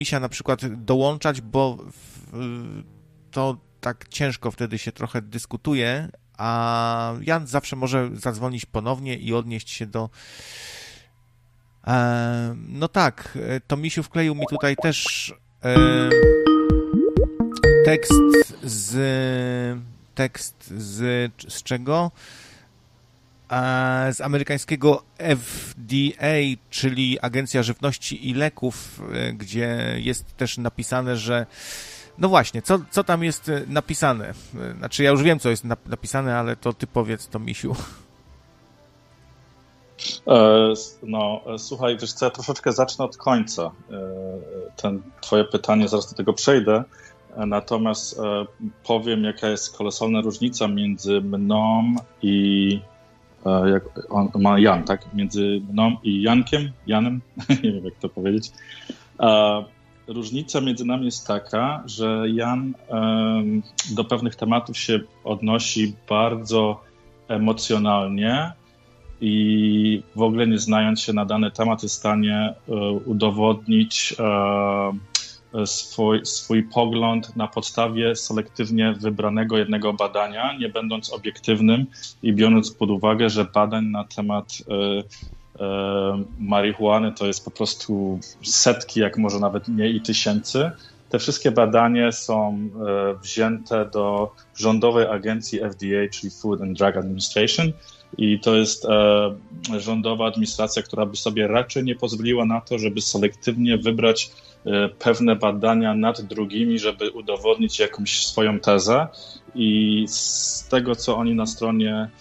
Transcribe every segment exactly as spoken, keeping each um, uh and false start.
misia na przykład dołączać, bo to tak ciężko wtedy się trochę dyskutuje, a Jan zawsze może zadzwonić ponownie i odnieść się do... E, no tak, to misiu wkleił mi tutaj też e, tekst z... tekst z... z czego? Z amerykańskiego F D A, czyli Agencja Żywności i Leków, gdzie jest też napisane, że no właśnie, co, co tam jest napisane? Znaczy ja już wiem, co jest napisane, ale to ty powiedz to, misiu. No, słuchaj, wiesz co, ja troszeczkę zacznę od końca. Ten, twoje pytanie, zaraz do tego przejdę. Natomiast powiem, jaka jest kolosalna różnica między mną i jak on ma Jan, tak? Między mną i Jankiem, Janem, nie wiem jak to powiedzieć. Różnica między nami jest taka, że Jan do pewnych tematów się odnosi bardzo emocjonalnie i w ogóle nie znając się na dany temat jest w stanie udowodnić Swój, swój pogląd na podstawie selektywnie wybranego jednego badania, nie będąc obiektywnym i biorąc pod uwagę, że badań na temat e, e, marihuany to jest po prostu setki, jak może nawet nie i tysięcy. Te wszystkie badania są e, wzięte do rządowej agencji F D A, czyli Food and Drug Administration, i to jest e, rządowa administracja, która by sobie raczej nie pozwoliła na to, żeby selektywnie wybrać pewne badania nad drugimi, żeby udowodnić jakąś swoją tezę, i z tego, co oni na stronie e,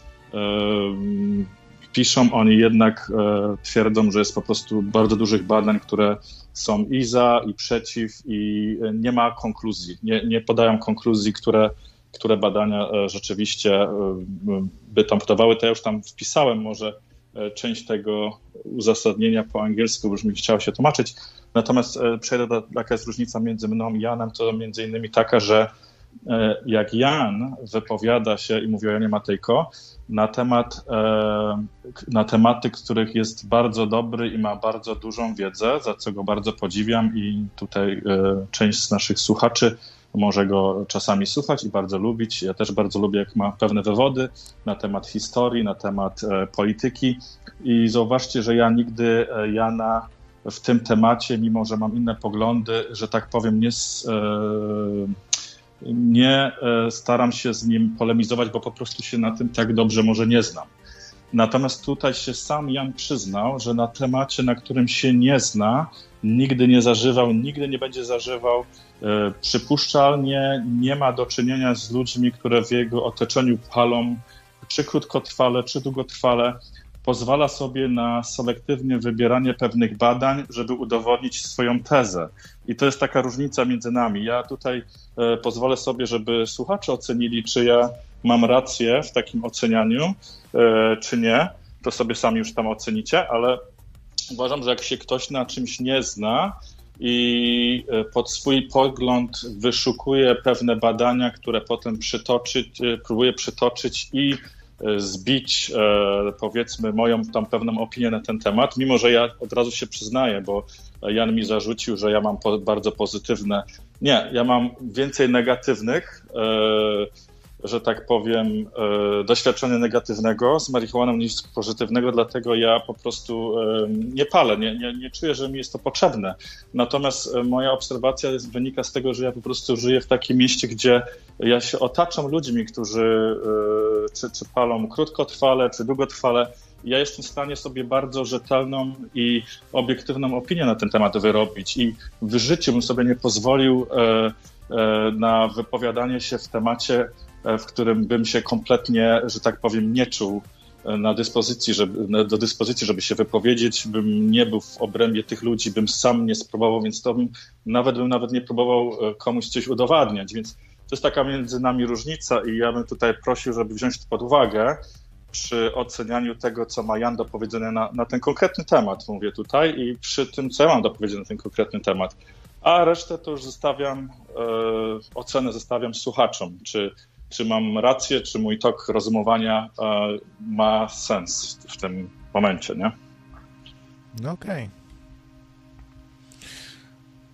piszą, oni jednak e, twierdzą, że jest po prostu bardzo dużych badań, które są i za, i przeciw, i nie ma konkluzji. Nie, nie podają konkluzji, które, które badania e, rzeczywiście e, by tam podawały. To ja już tam wpisałem może część tego uzasadnienia po angielsku, bo już mi chciało się tłumaczyć. Natomiast przejdę do, jaka jest różnica między mną i Janem, to między innymi taka, że jak Jan wypowiada się i mówi o Janie Matejko na temat, na tematy, których jest bardzo dobry i ma bardzo dużą wiedzę, za co go bardzo podziwiam, i tutaj część z naszych słuchaczy może go czasami słuchać i bardzo lubić. Ja też bardzo lubię, jak ma pewne wywody na temat historii, na temat e, polityki. I zauważcie, że ja nigdy e, Jana w tym temacie, mimo że mam inne poglądy, że tak powiem, nie, e, nie e, staram się z nim polemizować, bo po prostu się na tym tak dobrze może nie znam. Natomiast tutaj się sam Jan przyznał, że na temacie, na którym się nie zna, nigdy nie zażywał, nigdy nie będzie zażywał. E, przypuszczalnie nie ma do czynienia z ludźmi, które w jego otoczeniu palą, czy krótkotrwale, czy długotrwale. Pozwala sobie na selektywne wybieranie pewnych badań, żeby udowodnić swoją tezę. I to jest taka różnica między nami. Ja tutaj e, pozwolę sobie, żeby słuchacze ocenili, czy ja mam rację w takim ocenianiu, e, czy nie. To sobie sami już tam ocenicie, ale uważam, że jak się ktoś na czymś nie zna i pod swój pogląd wyszukuje pewne badania, które potem przytoczyć, próbuje przytoczyć i zbić, powiedzmy, moją tam pewną opinię na ten temat, mimo że ja od razu się przyznaję, bo Jan mi zarzucił, że ja mam bardzo pozytywne. Nie, ja mam więcej negatywnych, że tak powiem, doświadczenia negatywnego z marihuaną niż pozytywnego, dlatego ja po prostu nie palę, nie, nie, nie czuję, że mi jest to potrzebne. Natomiast moja obserwacja jest, wynika z tego, że ja po prostu żyję w takim mieście, gdzie ja się otaczam ludźmi, którzy czy, czy palą krótkotrwale, czy długotrwale. Ja jestem w stanie sobie bardzo rzetelną i obiektywną opinię na ten temat wyrobić, i w życiu bym sobie nie pozwolił na wypowiadanie się w temacie, w którym bym się kompletnie, że tak powiem, nie czuł na dyspozycji, żeby, do dyspozycji, żeby się wypowiedzieć, bym nie był w obrębie tych ludzi, bym sam nie spróbował, więc to bym nawet, bym nawet nie próbował komuś coś udowadniać, więc to jest taka między nami różnica, i ja bym tutaj prosił, żeby wziąć to pod uwagę przy ocenianiu tego, co ma Jan do powiedzenia na, na ten konkretny temat, mówię tutaj, i przy tym, co ja mam do powiedzenia na ten konkretny temat. A resztę to już zostawiam, e, ocenę zostawiam słuchaczom, czy Czy mam rację, czy mój tok rozumowania e, ma sens w tym momencie, nie? No okej.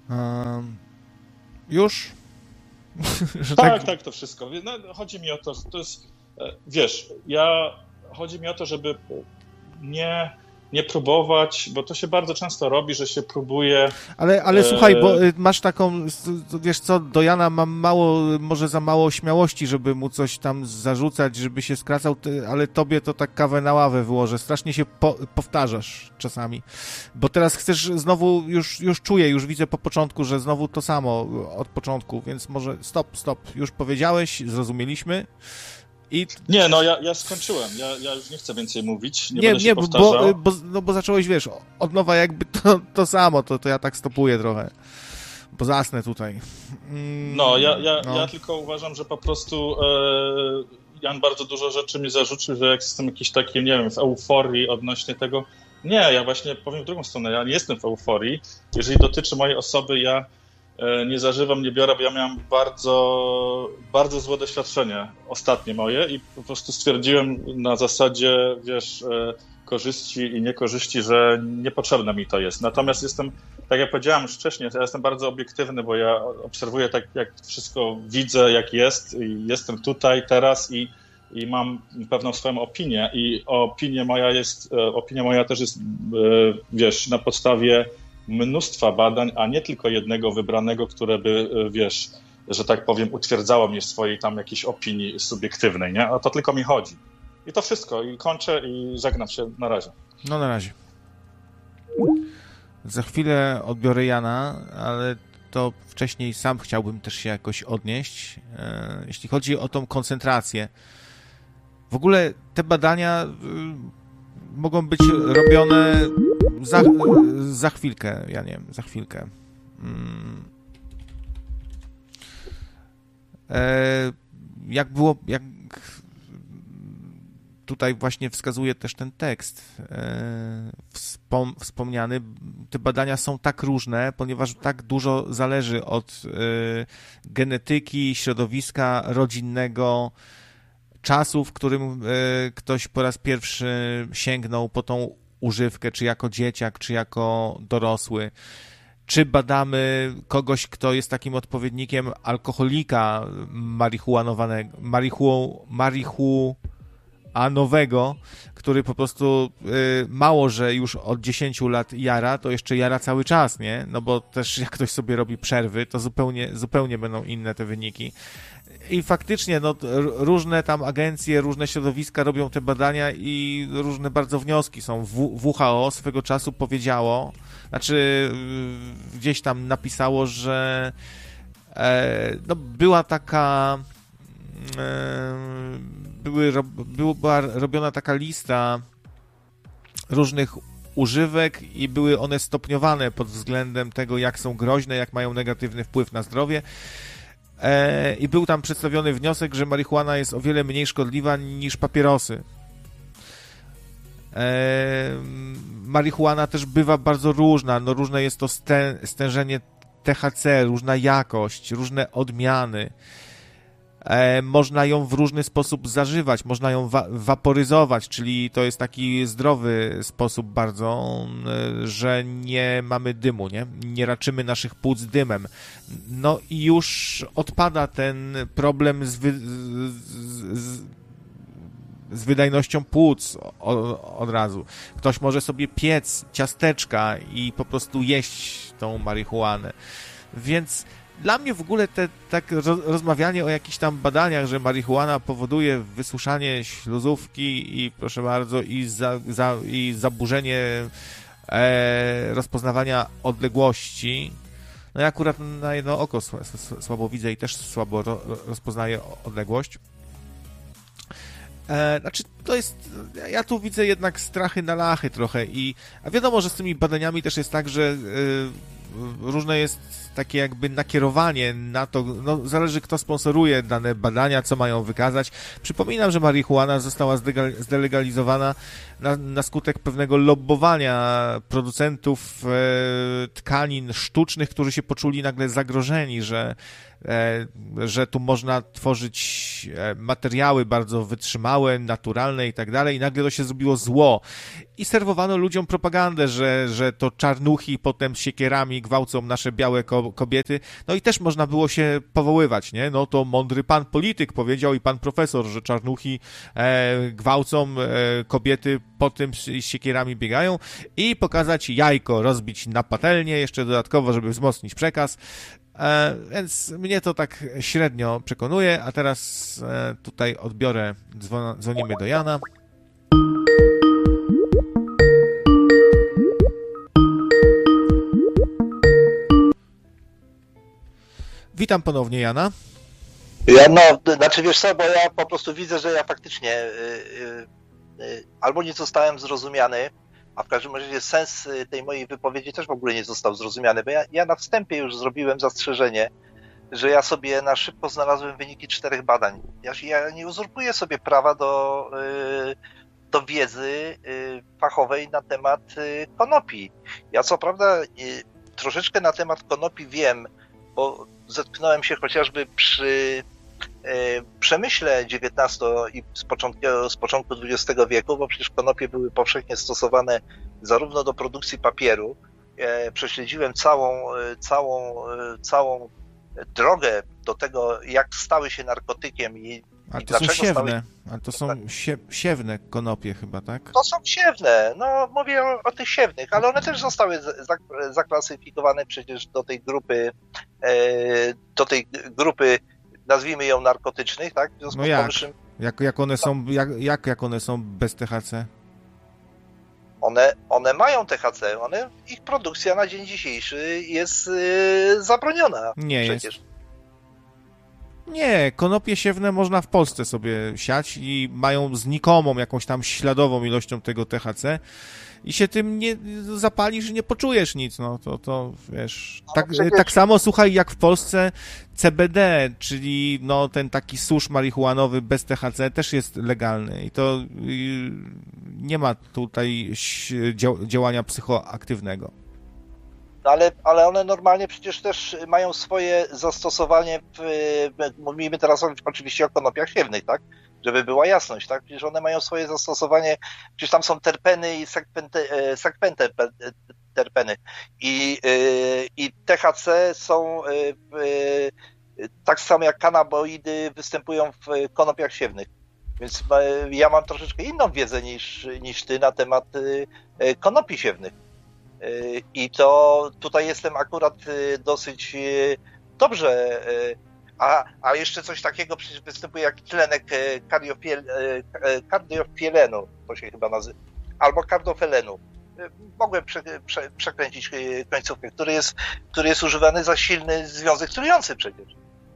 Um, już? tak, tak, tak, to wszystko. No, chodzi mi o to, to jest, wiesz, ja, chodzi mi o to, żeby nie, nie próbować, bo to się bardzo często robi, że się próbuje... Ale, ale e... słuchaj, bo masz taką, wiesz co, do Jana mam mało, może za mało śmiałości, żeby mu coś tam zarzucać, żeby się skracał, ale tobie to tak kawę na ławę wyłożę. Strasznie się po, powtarzasz czasami, bo teraz chcesz znowu, już, już czuję, już widzę po początku, że znowu to samo od początku, więc może stop, stop, już powiedziałeś, zrozumieliśmy. I... Nie, no ja, ja skończyłem, ja, ja już nie chcę więcej mówić, nie, nie będę się nie, powtarzał. Bo, bo, no bo zacząłeś, wiesz, od nowa jakby to, to samo, to, to ja tak stopuję trochę, bo zasnę tutaj. Mm, no, ja, ja, no, ja tylko uważam, że po prostu e, Jan bardzo dużo rzeczy mi zarzucił, że jak jestem jakiś taki, nie wiem, w euforii odnośnie tego. Nie, ja właśnie powiem w drugą stronę, ja nie jestem w euforii. Jeżeli dotyczy mojej osoby, ja nie zażywam, nie biorę, bo ja miałem bardzo, bardzo złe doświadczenie ostatnie moje i po prostu stwierdziłem na zasadzie, wiesz, korzyści i niekorzyści, że niepotrzebne mi to jest. Natomiast jestem, tak jak powiedziałem już wcześniej, ja jestem bardzo obiektywny, bo ja obserwuję tak, jak wszystko widzę, jak jest i jestem tutaj teraz i, i mam pewną swoją opinię i opinia moja jest, opinia moja też jest, wiesz, na podstawie mnóstwa badań, a nie tylko jednego wybranego, które by, wiesz, że tak powiem, utwierdzało mnie w swojej tam jakiejś opinii subiektywnej, nie? O to tylko mi chodzi. I to wszystko. I kończę i żegnam się. Na razie. No na razie. Za chwilę odbiorę Jana, ale to wcześniej sam chciałbym też się jakoś odnieść. Jeśli chodzi o tą koncentrację. W ogóle te badania mogą być robione za, za chwilkę, ja nie wiem, za chwilkę. Hmm. E, jak było, jak tutaj właśnie wskazuje też ten tekst e, wspom, wspomniany, te badania są tak różne, ponieważ tak dużo zależy od e, genetyki, środowiska rodzinnego, czasu, w którym e, ktoś po raz pierwszy sięgnął po tą używkę, czy jako dzieciak, czy jako dorosły. Czy badamy kogoś, kto jest takim odpowiednikiem alkoholika marihuanowanego, marihu, marihuanowego, który po prostu y, mało, że już od dziesięciu lat jara, to jeszcze jara cały czas, nie? No bo też jak ktoś sobie robi przerwy, to zupełnie, zupełnie będą inne te wyniki. I faktycznie, no, różne tam agencje, różne środowiska robią te badania i różne bardzo wnioski są. W H O swego czasu powiedziało, znaczy gdzieś tam napisało, że e, no, była taka e, były, była robiona taka lista różnych używek i były one stopniowane pod względem tego, jak są groźne, jak mają negatywny wpływ na zdrowie. I był tam przedstawiony wniosek, że marihuana jest o wiele mniej szkodliwa niż papierosy. Marihuana też bywa bardzo różna, no różne jest to stę, stężenie T H C, różna jakość, różne odmiany. Można ją w różny sposób zażywać, można ją wa- waporyzować, czyli to jest taki zdrowy sposób bardzo, że nie mamy dymu, nie? Nie raczymy naszych płuc dymem. No i już odpada ten problem z, wy- z, z, z wydajnością płuc od, od razu. Ktoś może sobie piec ciasteczka i po prostu jeść tą marihuanę. Więc dla mnie w ogóle te tak rozmawianie o jakichś tam badaniach, że marihuana powoduje wysuszanie śluzówki i proszę bardzo i, za, za, i zaburzenie e, rozpoznawania odległości. No ja akurat na jedno oko słabo widzę i też słabo ro, rozpoznaję odległość. E, znaczy to jest, ja tu widzę jednak strachy na lachy trochę i a wiadomo, że z tymi badaniami też jest tak, że e, różne jest takie jakby nakierowanie na to, no zależy kto sponsoruje dane badania, co mają wykazać. Przypominam, że marihuana została zdelegalizowana na, na skutek pewnego lobbowania producentów e, tkanin sztucznych, którzy się poczuli nagle zagrożeni, że e, że tu można tworzyć materiały bardzo wytrzymałe, naturalne i tak dalej i nagle to się zrobiło zło. I serwowano ludziom propagandę, że, że to czarnuchi potem z siekierami gwałcą nasze białe ko- kobiety. No i też można było się powoływać, nie? No to mądry pan polityk powiedział i pan profesor, że czarnuchi e, gwałcą e, kobiety, po tym z siekierami biegają i pokazać jajko, rozbić na patelnię, jeszcze dodatkowo, żeby wzmocnić przekaz. E, więc mnie to tak średnio przekonuje, a teraz e, tutaj odbiorę, dzwon- dzwonimy do Jana. Witam ponownie Jana. Ja no, znaczy wiesz co, bo ja po prostu widzę, że ja faktycznie yy, yy, albo nie zostałem zrozumiany, a w każdym razie sens tej mojej wypowiedzi też w ogóle nie został zrozumiany, bo ja, ja na wstępie już zrobiłem zastrzeżenie, że ja sobie na szybko znalazłem wyniki czterech badań. Ja, ja nie uzurpuję sobie prawa do, yy, do wiedzy yy, fachowej na temat yy, konopi. Ja co prawda yy, troszeczkę na temat konopi wiem, bo zetknąłem się chociażby przy e, przemyśle dziewiętnastego i z początku, z początku dwudziestego wieku, bo przecież konopie były powszechnie stosowane zarówno do produkcji papieru. E, prześledziłem całą, całą, całą drogę do tego, jak stały się narkotykiem i, A i to są siewne, stały... a to są sie, siewne konopie chyba, tak? To są siewne, no mówię o, o tych siewnych, ale one też zostały za, zaklasyfikowane przecież do tej grupy, e, do tej grupy, nazwijmy ją narkotycznych, tak? W związku no jak? z powyższym, jak? Jak one są, jak, jak, jak one są bez T H C? one, one mają T H C, one, ich produkcja na dzień dzisiejszy jest e, zabroniona. Nie przecież. jest. Nie, konopie siewne można w Polsce sobie siać i mają znikomą jakąś tam śladową ilością tego T H C i się tym nie zapalisz i nie poczujesz nic, no to, to wiesz, No, tak, przecież... tak samo słuchaj jak w Polsce C B D, czyli no ten taki susz marihuanowy bez T H C też jest legalny i to yy, nie ma tutaj dział- działania psychoaktywnego. No ale, ale one normalnie przecież też mają swoje zastosowanie, w, mówimy teraz oczywiście o konopiach siewnych, tak? Żeby była jasność, tak? Przecież one mają swoje zastosowanie, przecież tam są terpeny i sekwenterpeny i, i T H C są tak samo jak kanaboidy występują w konopiach siewnych. Więc ja mam troszeczkę inną wiedzę niż, niż ty na temat konopi siewnych. I to tutaj jestem akurat dosyć dobrze. A, a jeszcze coś takiego przecież występuje jak tlenek kardiofiel, kardiofielenu, to się chyba nazywa, albo kardofelenu. Mogłem prze, prze, przekręcić końcówkę, który jest, który jest używany za silny związek trujący przecież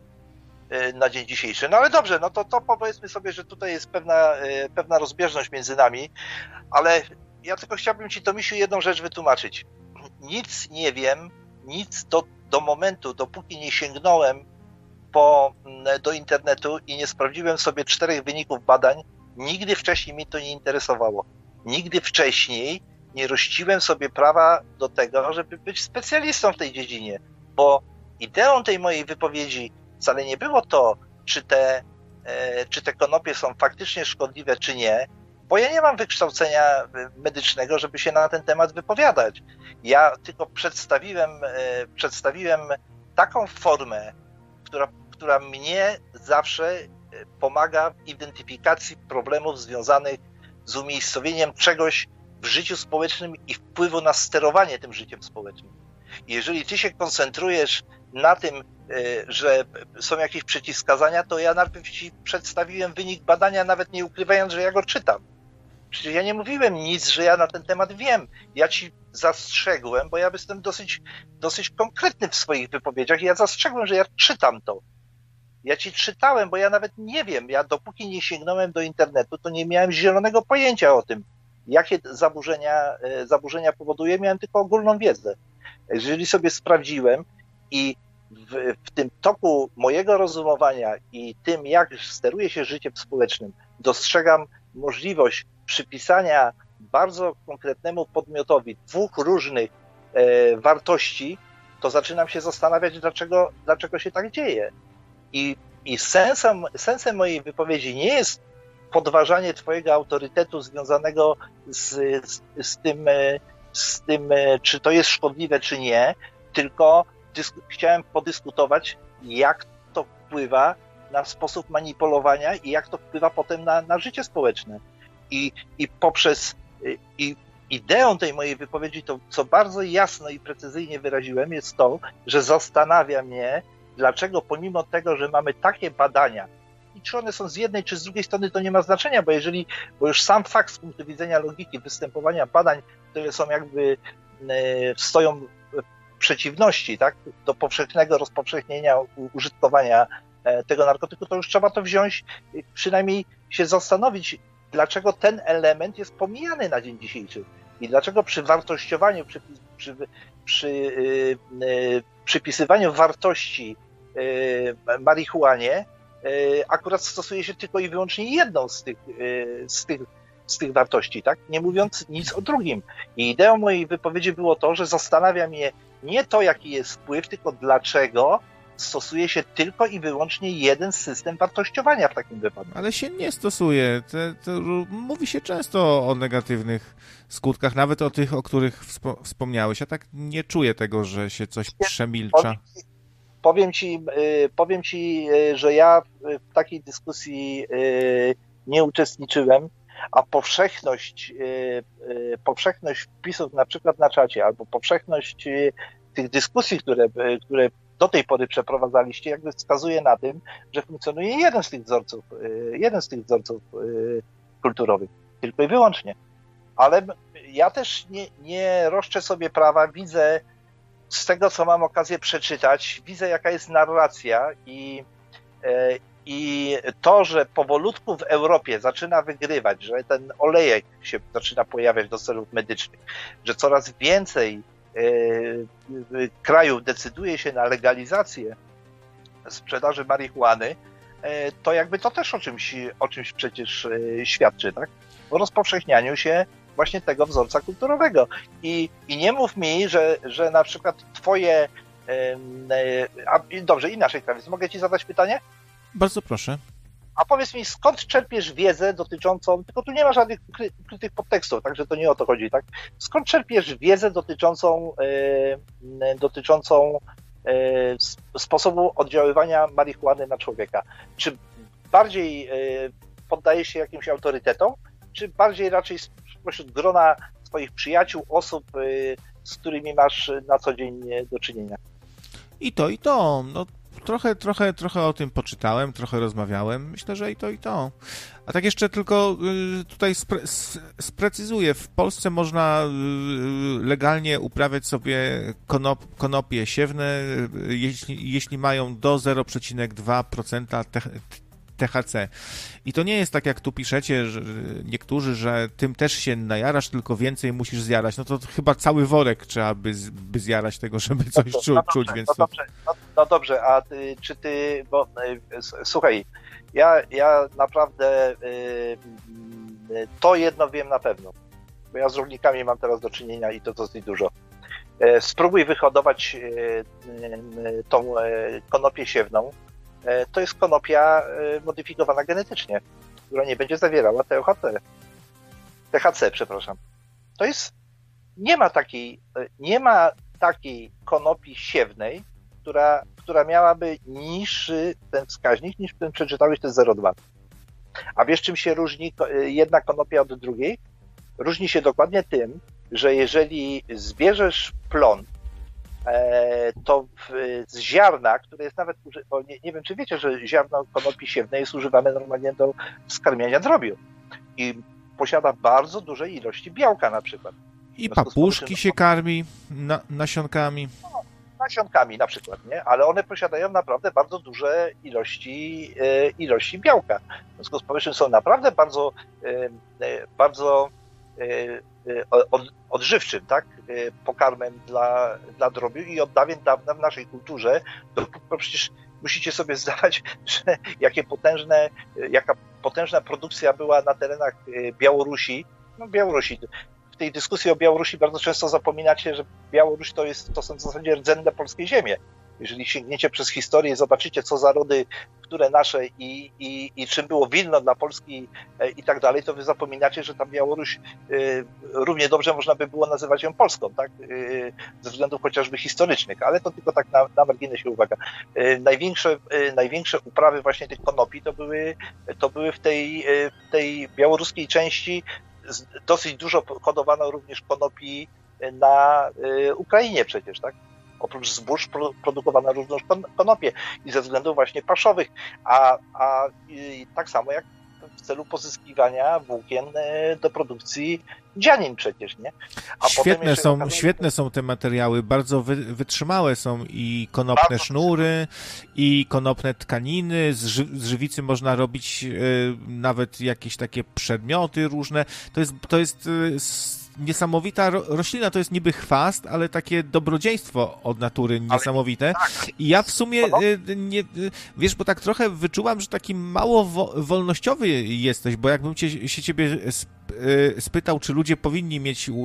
na dzień dzisiejszy. No ale dobrze, no to, to powiedzmy sobie, że tutaj jest pewna, pewna rozbieżność między nami, ale ja tylko chciałbym ci, Tomisiu, jedną rzecz wytłumaczyć. Nic nie wiem, nic do, do momentu, dopóki nie sięgnąłem po, do internetu i nie sprawdziłem sobie czterech wyników badań, nigdy wcześniej mnie to nie interesowało. Nigdy wcześniej nie rościłem sobie prawa do tego, żeby być specjalistą w tej dziedzinie, bo ideą tej mojej wypowiedzi wcale nie było to, czy te, e, czy te konopie są faktycznie szkodliwe, czy nie, bo ja nie mam wykształcenia medycznego, żeby się na ten temat wypowiadać. Ja tylko przedstawiłem, e, przedstawiłem taką formę, która, która mnie zawsze pomaga w identyfikacji problemów związanych z umiejscowieniem czegoś w życiu społecznym i wpływu na sterowanie tym życiem społecznym. Jeżeli ty się koncentrujesz na tym, że są jakieś przeciwwskazania, to ja najpierw ci przedstawiłem wynik badania, nawet nie ukrywając, że ja go czytam. Przecież ja nie mówiłem nic, że ja na ten temat wiem. Ja ci zastrzegłem, bo ja jestem dosyć, dosyć konkretny w swoich wypowiedziach i ja zastrzegłem, że ja czytam to. Ja ci czytałem, bo ja nawet nie wiem. Ja dopóki nie sięgnąłem do internetu, to nie miałem zielonego pojęcia o tym, jakie zaburzenia, zaburzenia powoduje. Miałem tylko ogólną wiedzę. Jeżeli sobie sprawdziłem i w, w tym toku mojego rozumowania i tym, jak steruje się życiem społecznym, dostrzegam możliwość przypisania bardzo konkretnemu podmiotowi dwóch różnych e, wartości, to zaczynam się zastanawiać, dlaczego, dlaczego się tak dzieje. I, i sensem, sensem mojej wypowiedzi nie jest podważanie twojego autorytetu związanego z, z, z, tym, z tym, czy to jest szkodliwe, czy nie, tylko dysk- chciałem podyskutować, jak to wpływa na sposób manipulowania i jak to wpływa potem na, na życie społeczne. I, i poprzez i ideą tej mojej wypowiedzi, to co bardzo jasno i precyzyjnie wyraziłem, jest to, że zastanawia mnie, dlaczego pomimo tego, że mamy takie badania, i czy one są z jednej czy z drugiej strony, to nie ma znaczenia, bo jeżeli, bo już sam fakt z punktu widzenia logiki występowania badań, które są jakby, e, stoją w przeciwności, tak, do powszechnego rozpowszechnienia użytkowania e, tego narkotyku, to już trzeba to wziąć, przynajmniej się zastanowić, dlaczego ten element jest pomijany na dzień dzisiejszy i dlaczego przy wartościowaniu, przy, przy, przy yy, yy, przypisywaniu wartości yy, marihuanie yy, akurat stosuje się tylko i wyłącznie jedną z tych, yy, z tych, z tych wartości, tak? Nie mówiąc nic o drugim. I ideą mojej wypowiedzi było to, że zastanawia mnie nie to, jaki jest wpływ, tylko dlaczego stosuje się tylko i wyłącznie jeden system wartościowania w takim wypadku. Ale się nie stosuje. Te, te, mówi się często o negatywnych skutkach, nawet o tych, o których wspo- wspomniałeś. Ja tak nie czuję tego, że się coś przemilcza. Powiem ci, powiem ci, że ja w takiej dyskusji nie uczestniczyłem, a powszechność, powszechność wpisów na przykład na czacie, albo powszechność tych dyskusji, które, które do tej pory przeprowadzaliście, jakby wskazuje na tym, że funkcjonuje jeden z tych wzorców, jeden z tych wzorców kulturowych, tylko i wyłącznie. Ale ja też nie, nie roszczę sobie prawa, widzę z tego, co mam okazję przeczytać, widzę, jaka jest narracja i, i to, że powolutku w Europie zaczyna wygrywać, że ten olejek się zaczyna pojawiać do celów medycznych, że coraz więcej krajów decyduje się na legalizację sprzedaży marihuany, to jakby to też o czymś, o czymś przecież świadczy, tak? O rozpowszechnianiu się właśnie tego wzorca kulturowego. I, i nie mów mi, że, że na przykład twoje... A, dobrze, inaczej, Krawiec, mogę ci zadać pytanie? Bardzo proszę. A powiedz mi, skąd czerpiesz wiedzę dotyczącą, tylko tu nie ma żadnych ukrytych podtekstów, także to nie o to chodzi, tak? Skąd czerpiesz wiedzę dotyczącą, e, dotyczącą e, sposobu oddziaływania marihuany na człowieka? Czy bardziej e, poddajesz się jakimś autorytetom, czy bardziej raczej spośród grona swoich przyjaciół, osób, e, z którymi masz na co dzień do czynienia? I to, i to. No, trochę, trochę, trochę o tym poczytałem, trochę rozmawiałem. Myślę, że i to, i to. A tak jeszcze tylko tutaj spre, sprecyzuję. W Polsce można legalnie uprawiać sobie konop, konopie siewne, jeśli, jeśli mają do zero przecinek dwa procent T H C. I to nie jest tak, jak tu piszecie, że niektórzy, że tym też się najarasz, tylko więcej musisz zjarać. No to chyba cały worek trzeba by, by zjarać tego, żeby coś no to, czu, no dobrze, czuć. Więc no, to... dobrze, no, no dobrze, a ty, czy ty, bo słuchaj, ja, ja naprawdę y, to jedno wiem na pewno, bo ja z rolnikami mam teraz do czynienia i to dosyć dużo. Spróbuj wyhodować tą konopię siewną. To jest konopia modyfikowana genetycznie, która nie będzie zawierała T H C. T H C, przepraszam. To jest, nie ma takiej, nie ma takiej konopi siewnej, która, która miałaby niższy ten wskaźnik, niż ten przeczytałeś, to jest zero przecinek dwa. A wiesz, czym się różni jedna konopia od drugiej? Różni się dokładnie tym, że jeżeli zbierzesz plon, to z ziarna, które jest nawet, bo nie, nie wiem, czy wiecie, że ziarno konopi siewnej jest używane normalnie do skarmiania drobiu i posiada bardzo duże ilości białka na przykład. I papuszki się karmi na, nasionkami. No, nasionkami na przykład, nie? Ale one posiadają naprawdę bardzo duże ilości, e, ilości białka. W związku z powyższym są naprawdę bardzo, e, bardzo e, od, odżywczym, tak? Pokarmem dla, dla drobiu i od dawien dawna w naszej kulturze, to, to przecież musicie sobie zdawać, że jakie potężne, jaka potężna produkcja była na terenach Białorusi. No Białorusi. W tej dyskusji o Białorusi bardzo często zapominacie, że Białoruś to jest, to są w zasadzie rdzenne polskie ziemie. Jeżeli sięgniecie przez historię i zobaczycie, co za rody, które nasze i, i, i czym było Wilno dla Polski i tak dalej, to wy zapominacie, że ta Białoruś y, równie dobrze można by było nazywać ją Polską, tak? Y, ze względów chociażby historycznych, ale to tylko tak na, na marginesie, uwaga. Y, największe, y, największe uprawy właśnie tych konopi to były, to były w tej, y, w tej białoruskiej części. Dosyć dużo hodowano również konopi na y, Ukrainie przecież, tak? Oprócz zbóż produkowano również konopie i ze względów właśnie paszowych, a, a i tak samo jak w celu pozyskiwania włókien do produkcji dzianin przecież, nie? A świetne są, okazuje... świetne są te materiały, bardzo wy, wytrzymałe są i konopne bardzo sznury, i konopne tkaniny, z, ży, z żywicy można robić y, nawet jakieś takie przedmioty różne. To jest, to jest y, niesamowita ro, roślina, to jest niby chwast, ale takie dobrodziejstwo od natury niesamowite. Tak. I ja w sumie, y, nie, y, wiesz, bo tak trochę wyczułam, że taki mało wo, wolnościowy jesteś, bo jakbym cię, się ciebie sp, y, spytał, czy ludzie powinni mieć y,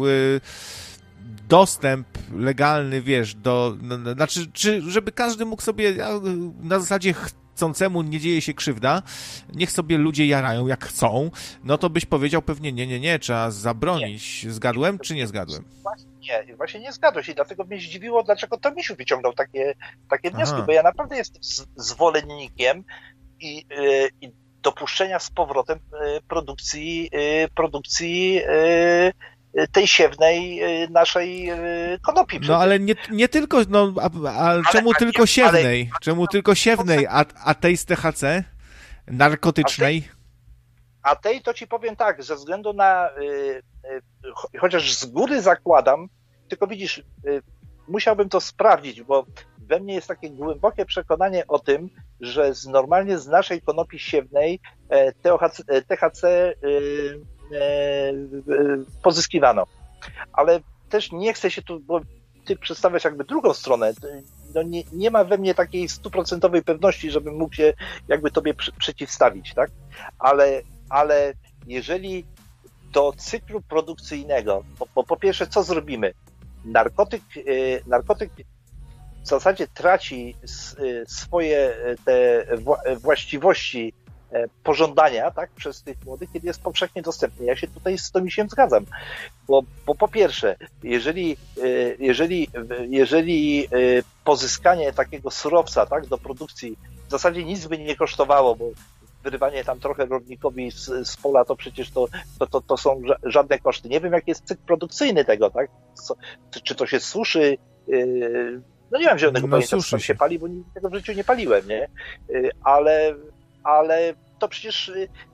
dostęp legalny, wiesz, do, no, znaczy, czy żeby każdy mógł sobie na zasadzie chcącemu nie dzieje się krzywda, niech sobie ludzie jarają jak chcą, no to byś powiedział pewnie nie, nie, nie, trzeba zabronić. Nie. Zgadłem, czy nie zgadłem? Właśnie nie, właśnie nie zgadłeś i dlatego mnie zdziwiło, dlaczego Tomisiu wyciągnął takie, takie wnioski, bo ja naprawdę jestem z, zwolennikiem i, yy, i dopuszczenia z powrotem yy, produkcji, yy, produkcji yy, tej siewnej naszej konopi. No ale nie, nie tylko, no, a, a ale, czemu a, tylko siewnej? Ale, czemu tylko siewnej, a, a tej z T H C? Narkotycznej? A tej, a tej to ci powiem tak, ze względu na, y, y, chociaż z góry zakładam, tylko widzisz, y, musiałbym to sprawdzić, bo we mnie jest takie głębokie przekonanie o tym, że z, normalnie z naszej konopi siewnej T H C y, pozyskiwano. Ale też nie chcę się tu, bo ty przedstawiasz jakby drugą stronę. No nie, nie ma we mnie takiej stuprocentowej pewności, żebym mógł się jakby tobie przy, przeciwstawić, tak? Ale, ale jeżeli do cyklu produkcyjnego, bo, bo po pierwsze co zrobimy? Narkotyk, yy, narkotyk w zasadzie traci s, yy, swoje te wła, właściwości pożądania, tak, przez tych młodych, kiedy jest powszechnie dostępny. Ja się tutaj z Tomisiem zgadzam, bo, bo po pierwsze, jeżeli, jeżeli, jeżeli pozyskanie takiego surowca, tak, do produkcji w zasadzie nic by nie kosztowało, bo wyrywanie tam trochę rolnikowi z, z pola, to przecież to, to, to, to są żadne koszty. Nie wiem, jaki jest cykl produkcyjny tego, tak, Co, czy to się suszy, no nie mam zielonego no, pojęcia, co się pali, bo nigdy tego w życiu nie paliłem, nie, ale ale to przecież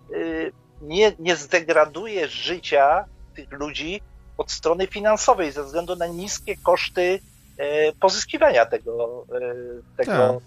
nie, nie zdegraduje życia tych ludzi od strony finansowej ze względu na niskie koszty pozyskiwania tego, tego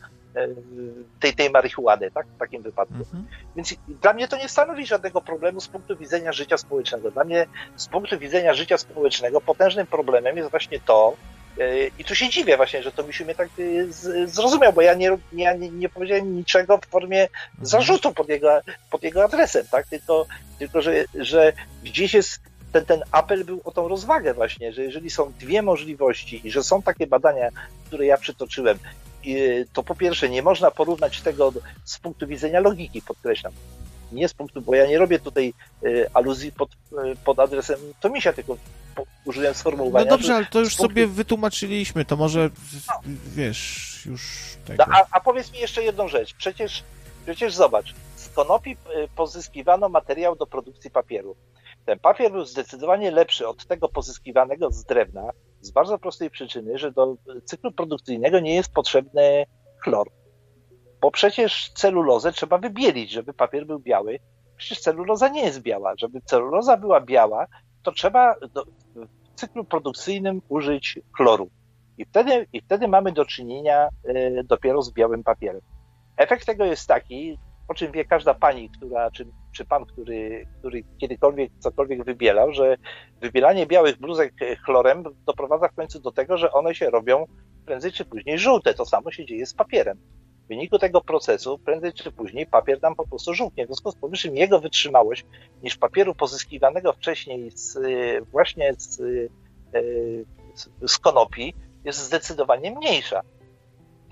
tej, tej marihuany, tak? W takim wypadku. Mhm. Więc dla mnie to nie stanowi żadnego problemu z punktu widzenia życia społecznego. Dla mnie z punktu widzenia życia społecznego potężnym problemem jest właśnie to, i tu się dziwię właśnie, że to Misiu mnie tak zrozumiał, bo ja nie, nie, nie powiedziałem niczego w formie zarzutu pod jego, pod jego adresem, tak? Tylko, tylko że, że gdzieś jest ten, ten apel był o tą rozwagę właśnie, że jeżeli są dwie możliwości i że są takie badania, które ja przytoczyłem, to po pierwsze nie można porównać tego z punktu widzenia logiki, podkreślam. Nie z punktu, bo ja nie robię tutaj y, aluzji pod, y, pod adresem Tomisia, tylko po, użyłem sformułowania. No dobrze, ale to już punktu... sobie wytłumaczyliśmy, to może, no. wiesz, już tego. No, a, a powiedz mi jeszcze jedną rzecz. Przecież, przecież zobacz, z konopi pozyskiwano materiał do produkcji papieru. Ten papier był zdecydowanie lepszy od tego pozyskiwanego z drewna, z bardzo prostej przyczyny, że do cyklu produkcyjnego nie jest potrzebny chlor. Bo przecież celulozę trzeba wybielić, żeby papier był biały. Przecież celuloza nie jest biała. Żeby celuloza była biała, to trzeba do, w cyklu produkcyjnym użyć chloru. I wtedy, i wtedy mamy do czynienia y, dopiero z białym papierem. Efekt tego jest taki, o czym wie każda pani, która, czy, czy pan, który, który kiedykolwiek cokolwiek wybielał, że wybielanie białych bluzek chlorem doprowadza w końcu do tego, że one się robią prędzej czy później żółte. To samo się dzieje z papierem. W wyniku tego procesu prędzej czy później papier nam po prostu żółknie. W związku z powyższym jego wytrzymałość niż papieru pozyskiwanego wcześniej z, właśnie z, z konopi jest zdecydowanie mniejsza.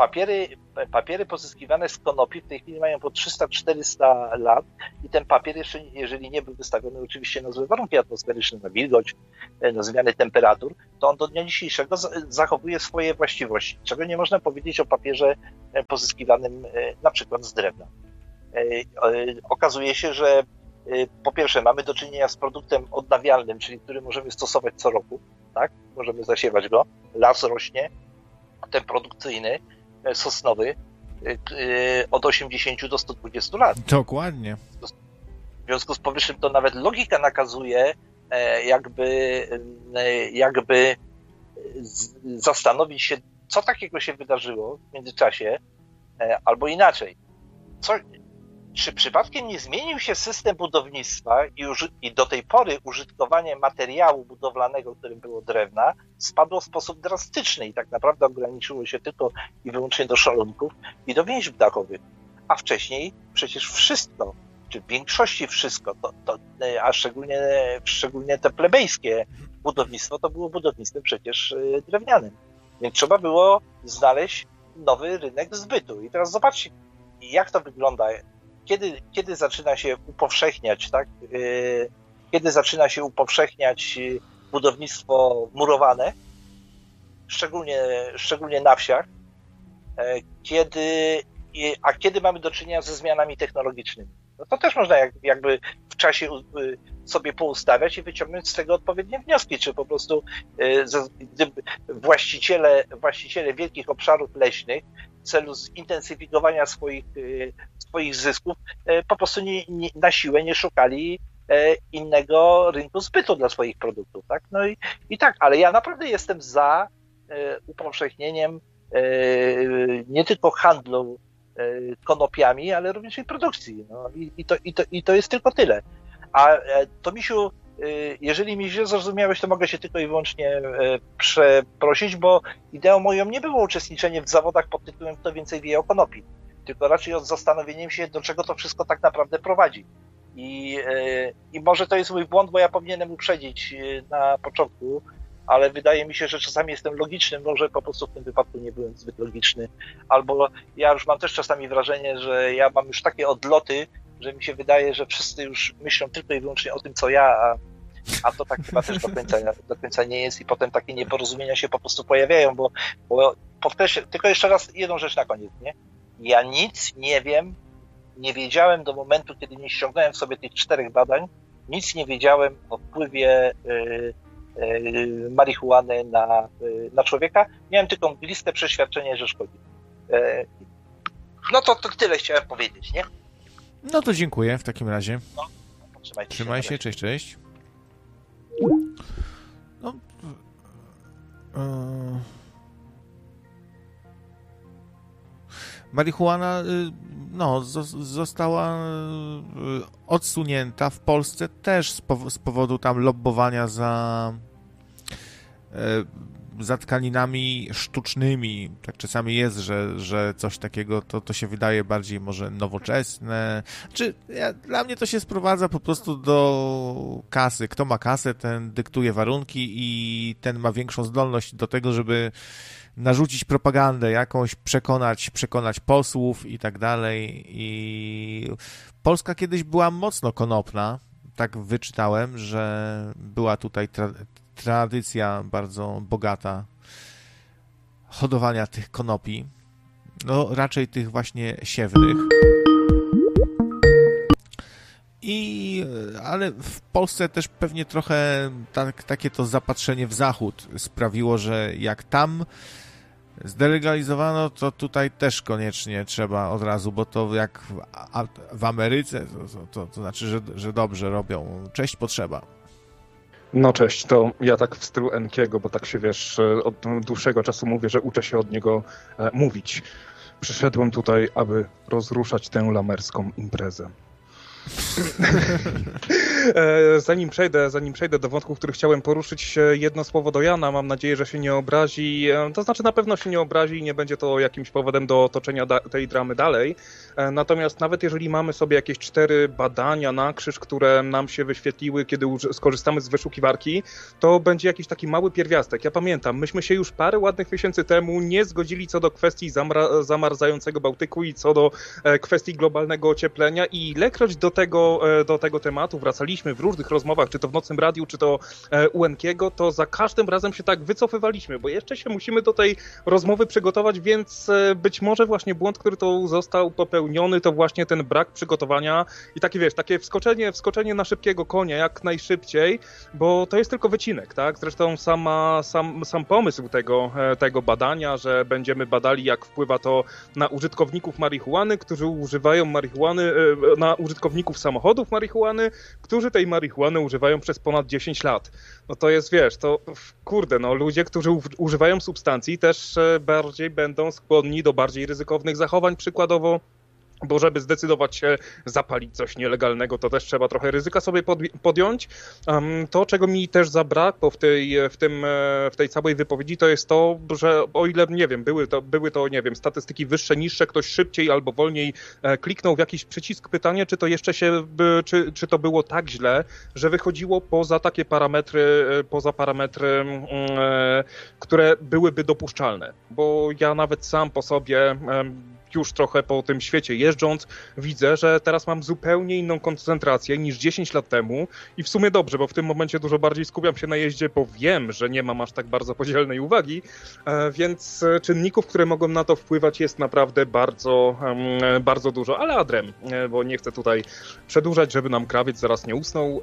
papiery, papiery pozyskiwane z konopi w tej chwili mają po trzysta czterysta lat i ten papier jeszcze, jeżeli nie był wystawiony oczywiście na złe warunki atmosferyczne, na wilgoć, na zmiany temperatur, to on do dnia dzisiejszego zachowuje swoje właściwości, czego nie można powiedzieć o papierze pozyskiwanym na przykład z drewna. Okazuje się, że po pierwsze mamy do czynienia z produktem odnawialnym, czyli który możemy stosować co roku, tak? Możemy zasiewać go, las rośnie, ten produkcyjny, sosnowy, od osiemdziesięciu do stu dwudziestu lat. Dokładnie. W związku z powyższym to nawet logika nakazuje jakby, jakby zastanowić się, co takiego się wydarzyło w międzyczasie, albo inaczej. Co, czy przypadkiem nie zmienił się system budownictwa i, uży- i do tej pory użytkowanie materiału budowlanego, którym było drewna, spadło w sposób drastyczny i tak naprawdę ograniczyło się tylko i wyłącznie do szalunków i do więźb dachowych. A wcześniej przecież wszystko, czy w większości wszystko, to, to, a szczególnie, szczególnie te plebejskie budownictwo, to było budownictwem przecież drewnianym. Więc trzeba było znaleźć nowy rynek zbytu. I teraz zobaczcie, jak to wygląda. Kiedy, kiedy zaczyna się upowszechniać, tak? Kiedy zaczyna się upowszechniać budownictwo murowane, szczególnie, szczególnie na wsiach, kiedy, a kiedy mamy do czynienia ze zmianami technologicznymi. No to też można jak, jakby w czasie sobie poustawiać i wyciągnąć z tego odpowiednie wnioski, czy po prostu właściciele, właściciele wielkich obszarów leśnych w celu zintensyfikowania swoich, swoich zysków po prostu nie, nie, na siłę nie szukali innego rynku zbytu dla swoich produktów. Tak? No i, i tak, ale ja naprawdę jestem za upowszechnieniem nie tylko handlu konopiami, ale również i produkcji. No i, i, to, i, to, i to jest tylko tyle. A to, Misiu, jeżeli mi źle zrozumiałeś, to mogę się tylko i wyłącznie przeprosić, bo ideą moją nie było uczestniczenie w zawodach pod tytułem kto więcej wie o konopi, tylko raczej od zastanowieniem się, do czego to wszystko tak naprawdę prowadzi. I, i może to jest mój błąd, bo ja powinienem uprzedzić na początku, ale wydaje mi się, że czasami jestem logiczny, może po prostu w tym wypadku nie byłem zbyt logiczny, albo ja już mam też czasami wrażenie, że ja mam już takie odloty, że mi się wydaje, że wszyscy już myślą tylko i wyłącznie o tym, co ja, a, a to tak chyba też do końca, do końca nie jest i potem takie nieporozumienia się po prostu pojawiają, bo, bo podkreślę, tylko jeszcze raz jedną rzecz na koniec, nie? Ja nic nie wiem, nie wiedziałem do momentu, kiedy nie ściągnąłem sobie tych czterech badań, nic nie wiedziałem o wpływie yy, yy, marihuany na, yy, na człowieka. Miałem tylko mgliste przeświadczenie, że szkodzi. Yy, no to, to tyle chciałem powiedzieć, nie? No to dziękuję w takim razie. No, trzymajcie Trzymaj się, się, cześć, cześć. No, yy... Marihuana no, została odsunięta w Polsce też z powodu tam lobbowania za, za tkaninami sztucznymi. Tak czasami jest, że, że coś takiego to, to się wydaje bardziej może nowoczesne. Czy ja, dla mnie to się sprowadza po prostu do kasy. Kto ma kasę, ten dyktuje warunki i ten ma większą zdolność do tego, żeby narzucić propagandę jakąś, przekonać, przekonać posłów i tak dalej. I Polska kiedyś była mocno konopna, tak wyczytałem, że była tutaj tra- tradycja bardzo bogata hodowania tych konopi, no raczej tych właśnie siewnych. I, ale w Polsce też pewnie trochę tak, takie to zapatrzenie w zachód sprawiło, że jak tam zdelegalizowano, to tutaj też koniecznie trzeba od razu, bo to jak w, a, w Ameryce, to, to, to znaczy, że, że dobrze robią. Cześć, potrzeba. No cześć, to ja tak w stylu Enkiego, bo tak się wiesz, od dłuższego czasu mówię, że uczę się od niego e, mówić. Przyszedłem tutaj, aby rozruszać tę lamerską imprezę. Zanim przejdę, zanim przejdę do wątków, który chciałem poruszyć, jedno słowo do Jana. Mam nadzieję, że się nie obrazi. To znaczy na pewno się nie obrazi i nie będzie to jakimś powodem do toczenia da- tej dramy dalej. Natomiast nawet jeżeli mamy sobie jakieś cztery badania na krzyż, które nam się wyświetliły, kiedy uży- skorzystamy z wyszukiwarki, to będzie jakiś taki mały pierwiastek. Ja pamiętam, myśmy się już parę ładnych miesięcy temu nie zgodzili co do kwestii zamra- zamarzającego Bałtyku i co do e, kwestii globalnego ocieplenia i ilekroć do tego, e, do tego tematu wracaliśmy w różnych rozmowach, czy to w Nocnym Radiu, czy to e, u Enkiego, to za każdym razem się tak wycofywaliśmy, bo jeszcze się musimy do tej rozmowy przygotować, więc e, być może właśnie błąd, który tu został popełniony, to właśnie ten brak przygotowania i takie, wiesz, takie wskoczenie, wskoczenie na szybkiego konia jak najszybciej, bo to jest tylko wycinek, tak? Zresztą sama, sam, sam pomysł tego, e, tego badania, że będziemy badali, jak wpływa to na użytkowników marihuany, którzy używają marihuany, e, na użytkowników samochodów marihuany, którzy tej marihuany używają przez ponad dziesięć lat. No to jest, wiesz, to kurde, no ludzie, którzy u, używają substancji też e, bardziej będą skłonni do bardziej ryzykownych zachowań, przykładowo, bo żeby zdecydować się zapalić coś nielegalnego, to też trzeba trochę ryzyka sobie podjąć. Um, to, czego mi też zabrakło w tej, w tym, w tej całej wypowiedzi, to jest to, że o ile, nie wiem, były to, były to, nie wiem, statystyki wyższe, niższe, ktoś szybciej albo wolniej kliknął w jakiś przycisk pytanie, czy to jeszcze się, czy, czy to było tak źle, że wychodziło poza takie parametry, poza parametry, które byłyby dopuszczalne. Bo ja nawet sam po sobie już trochę po tym świecie jeżdżąc, widzę, że teraz mam zupełnie inną koncentrację niż dziesięć lat temu i w sumie dobrze, bo w tym momencie dużo bardziej skupiam się na jeździe, bo wiem, że nie mam aż tak bardzo podzielnej uwagi, więc czynników, które mogą na to wpływać, jest naprawdę bardzo, bardzo dużo, ale adrem, bo nie chcę tutaj przedłużać, żeby nam krawiec zaraz nie usnął.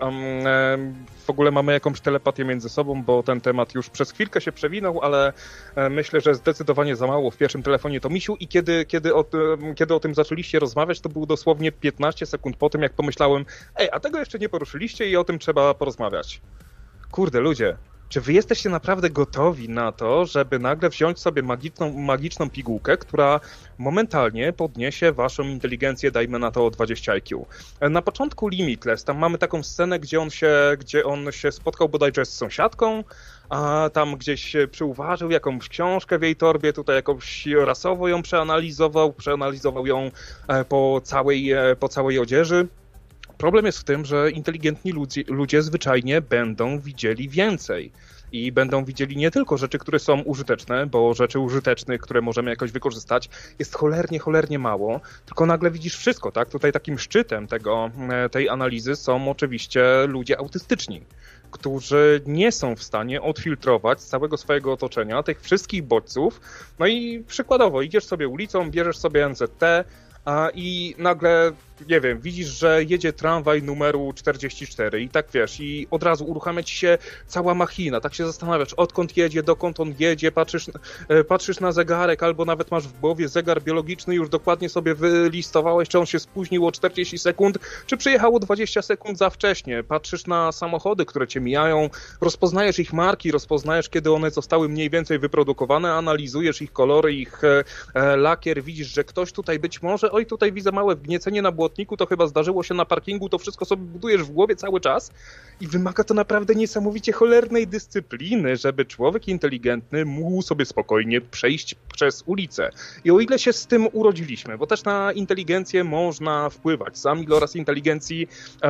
W ogóle mamy jakąś telepatię między sobą, bo ten temat już przez chwilkę się przewinął, ale myślę, że zdecydowanie za mało w pierwszym telefonie to Misiu i kiedy, kiedy O, kiedy o tym zaczęliście rozmawiać, to było dosłownie piętnaście sekund po tym, jak pomyślałem, ej, a tego jeszcze nie poruszyliście i o tym trzeba porozmawiać. Kurde, ludzie, czy wy jesteście naprawdę gotowi na to, żeby nagle wziąć sobie magiczną, magiczną pigułkę, która momentalnie podniesie waszą inteligencję, dajmy na to o dwadzieścia I Q. Na początku Limitless, tam mamy taką scenę, gdzie on się, gdzie on się spotkał bodajże z sąsiadką, a tam gdzieś przyuważył jakąś książkę w jej torbie, tutaj jakąś rasowo ją przeanalizował, przeanalizował ją po całej, po całej odzieży. Problem jest w tym, że inteligentni ludzie, ludzie zwyczajnie będą widzieli więcej. I będą widzieli nie tylko rzeczy, które są użyteczne, bo rzeczy użytecznych, które możemy jakoś wykorzystać, jest cholernie, cholernie mało, tylko nagle widzisz wszystko, tak? Tutaj takim szczytem tego, tej analizy są oczywiście ludzie autystyczni, którzy nie są w stanie odfiltrować z całego swojego otoczenia tych wszystkich bodźców. No i przykładowo, idziesz sobie ulicą, bierzesz sobie N Z T, a i nagle, nie wiem, widzisz, że jedzie tramwaj numeru czterdzieści cztery i tak wiesz, i od razu uruchamia ci się cała machina, tak się zastanawiasz, odkąd jedzie, dokąd on jedzie, patrzysz, patrzysz na zegarek, albo nawet masz w głowie zegar biologiczny, już dokładnie sobie wylistowałeś, czy on się spóźnił o czterdzieści sekund, czy przyjechało dwadzieścia sekund za wcześnie, patrzysz na samochody, które cię mijają, rozpoznajesz ich marki, rozpoznajesz, kiedy one zostały mniej więcej wyprodukowane, analizujesz ich kolory, ich e, lakier, widzisz, że ktoś tutaj być może, oj, tutaj widzę małe wgniecenie na błotniku, to chyba zdarzyło się na parkingu, to wszystko sobie budujesz w głowie cały czas i wymaga to naprawdę niesamowicie cholernej dyscypliny, żeby człowiek inteligentny mógł sobie spokojnie przejść przez ulicę. I o ile się z tym urodziliśmy, bo też na inteligencję można wpływać. Sam iloraz inteligencji,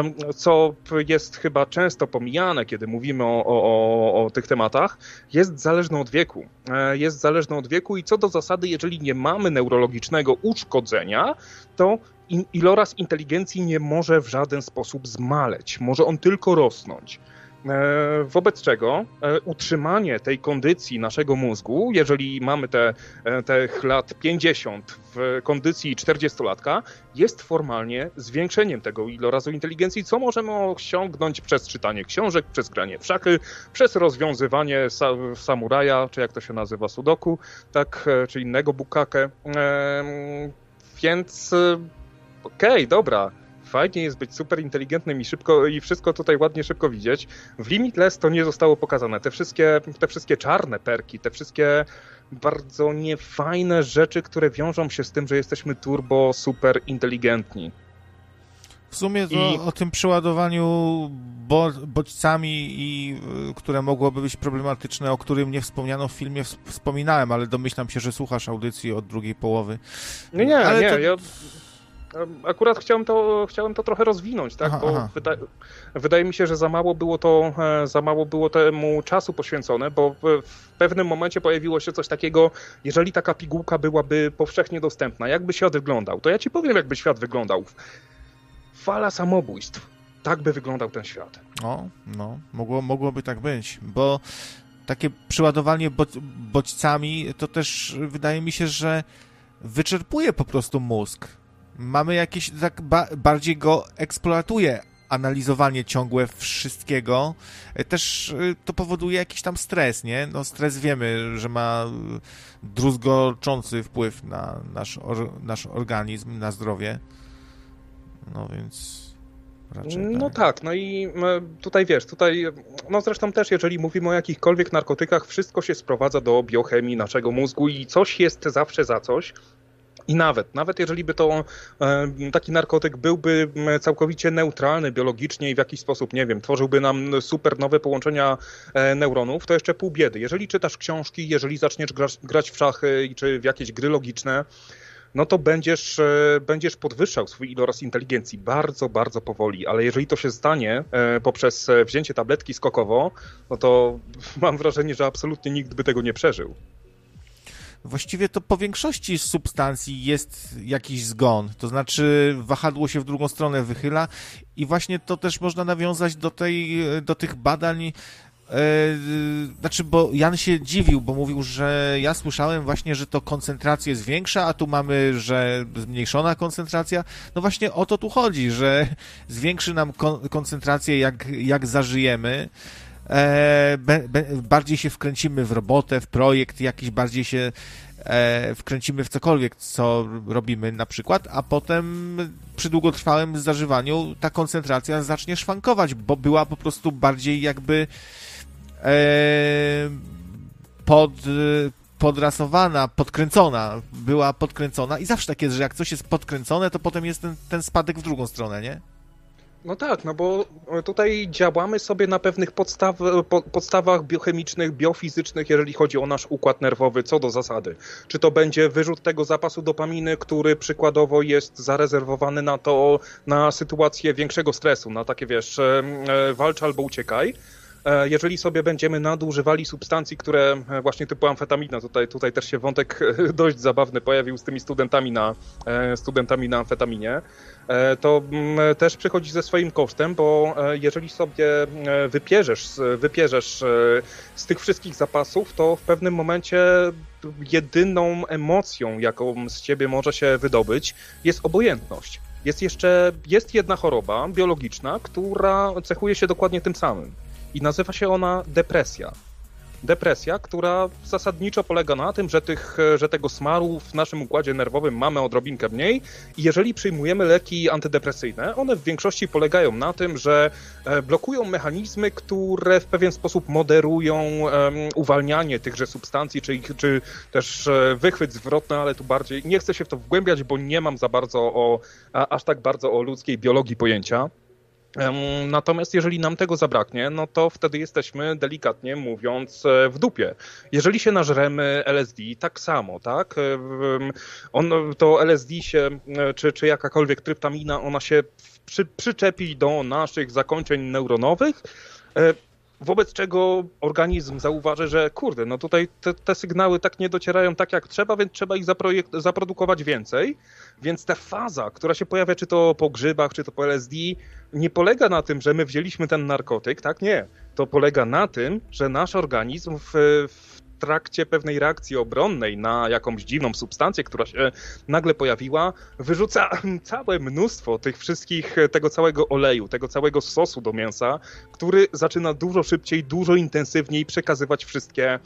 co jest chyba często pomijane, kiedy mówimy o, o, o, o tych tematach, jest zależny od wieku. Jest zależny od wieku i co do zasady, jeżeli nie mamy neurologicznego uszkodzenia, to iloraz inteligencji nie może w żaden sposób zmaleć. Może on tylko rosnąć. Wobec czego utrzymanie tej kondycji naszego mózgu, jeżeli mamy te, tych lat pięćdziesiąt w kondycji czterdziestolatka, jest formalnie zwiększeniem tego ilorazu inteligencji, co możemy osiągnąć przez czytanie książek, przez granie w szachy, przez rozwiązywanie sa- samuraja, czy jak to się nazywa, sudoku, tak, czy innego bukake. Więc okej, okay, dobra. Fajnie jest być super inteligentnym i szybko i wszystko tutaj ładnie szybko widzieć. W Limitless to nie zostało pokazane. Te wszystkie, te wszystkie czarne perki, te wszystkie bardzo niefajne rzeczy, które wiążą się z tym, że jesteśmy turbo super inteligentni. W sumie to I... o tym przeładowaniu bo, bodźcami, i, które mogłoby być problematyczne, o którym nie wspomniano w filmie, wspominałem, ale domyślam się, że słuchasz audycji od drugiej połowy. Nie, nie, ale nie. to... Ja akurat chciałem to, chciałem to trochę rozwinąć, tak? Aha, Bo aha. Wyda... wydaje mi się, że za mało było to, za mało było temu czasu poświęcone, bo w pewnym momencie pojawiło się coś takiego, jeżeli taka pigułka byłaby powszechnie dostępna, jakby świat wyglądał? To ja ci powiem, jakby świat wyglądał. Fala samobójstw. Tak by wyglądał ten świat. O, no, mogło, mogłoby tak być, bo takie przeładowanie bod, bodźcami to też wydaje mi się, że wyczerpuje po prostu mózg. Mamy jakieś, tak ba, bardziej go eksploatuje analizowanie ciągłe wszystkiego. Też to powoduje jakiś tam stres, nie? No stres wiemy, że ma druzgoczący wpływ na nasz, or, nasz organizm, na zdrowie. No więc raczej tak. No tak, no i tutaj wiesz, tutaj, no zresztą też jeżeli mówimy o jakichkolwiek narkotykach, wszystko się sprowadza do biochemii naszego mózgu i coś jest zawsze za coś. I nawet, nawet jeżeli by to taki narkotyk byłby całkowicie neutralny biologicznie i w jakiś sposób, nie wiem, tworzyłby nam super nowe połączenia neuronów, to jeszcze pół biedy. Jeżeli czytasz książki, jeżeli zaczniesz grać, grać w szachy czy w jakieś gry logiczne, no to będziesz, będziesz podwyższał swój iloraz inteligencji bardzo, bardzo powoli, ale jeżeli to się stanie poprzez wzięcie tabletki skokowo, no to mam wrażenie, że absolutnie nikt by tego nie przeżył. Właściwie to po większości substancji jest jakiś zgon, to znaczy wahadło się w drugą stronę wychyla i właśnie to też można nawiązać do, tej, do tych badań, yy, znaczy, bo Jan się dziwił, bo mówił, że ja słyszałem właśnie, że to koncentracja jest większa, a tu mamy, że zmniejszona koncentracja. No właśnie o to tu chodzi, że zwiększy nam kon- koncentrację jak, jak zażyjemy. E, be, be, bardziej się wkręcimy w robotę, w projekt, jakiś bardziej się e, wkręcimy w cokolwiek, co robimy na przykład, a potem przy długotrwałym zażywaniu ta koncentracja zacznie szwankować, bo była po prostu bardziej jakby e, pod, podrasowana, podkręcona, była podkręcona i zawsze tak jest, że jak coś jest podkręcone, to potem jest ten, ten spadek w drugą stronę, nie? No tak, no bo tutaj działamy sobie na pewnych podstaw, po, podstawach biochemicznych, biofizycznych, jeżeli chodzi o nasz układ nerwowy, co do zasady. Czy to będzie wyrzut tego zapasu dopaminy, który przykładowo jest zarezerwowany na to, na sytuację większego stresu, na takie, wiesz, walcz albo uciekaj. Jeżeli sobie będziemy nadużywali substancji, które właśnie typu amfetamina, tutaj, tutaj też się wątek dość zabawny pojawił z tymi studentami na, studentami na amfetaminie, to też przychodzi ze swoim kosztem, bo jeżeli sobie wypierzesz, wypierzesz z tych wszystkich zapasów, to w pewnym momencie jedyną emocją, jaką z ciebie może się wydobyć, jest obojętność. Jest jeszcze, jest jedna choroba biologiczna, która cechuje się dokładnie tym samym. I nazywa się ona depresja. Depresja, która zasadniczo polega na tym, że, tych, że tego smaru w naszym układzie nerwowym mamy odrobinkę mniej i jeżeli przyjmujemy leki antydepresyjne, one w większości polegają na tym, że blokują mechanizmy, które w pewien sposób moderują um, uwalnianie tychże substancji, czy, czy też wychwyt zwrotny, ale tu bardziej nie chcę się w to wgłębiać, bo nie mam za bardzo o, aż tak bardzo o ludzkiej biologii pojęcia. Natomiast jeżeli nam tego zabraknie, no to wtedy jesteśmy, delikatnie mówiąc, w dupie. Jeżeli się nażremy L S D, tak samo, tak? On, to L S D się, czy, czy jakakolwiek tryptamina, ona się przy, przyczepi do naszych zakończeń neuronowych, wobec czego organizm zauważy, że kurde, no tutaj te, te sygnały tak nie docierają tak jak trzeba, więc trzeba ich zaprojekt- zaprodukować więcej. Więc ta faza, która się pojawia czy to po grzybach, czy to po L S D, nie polega na tym, że my wzięliśmy ten narkotyk, tak? Nie. To polega na tym, że nasz organizm w, w trakcie pewnej reakcji obronnej na jakąś dziwną substancję, która się nagle pojawiła, wyrzuca całe mnóstwo tych wszystkich, tego całego oleju, tego całego sosu do mięsa, który zaczyna dużo szybciej, dużo intensywniej przekazywać wszystkie,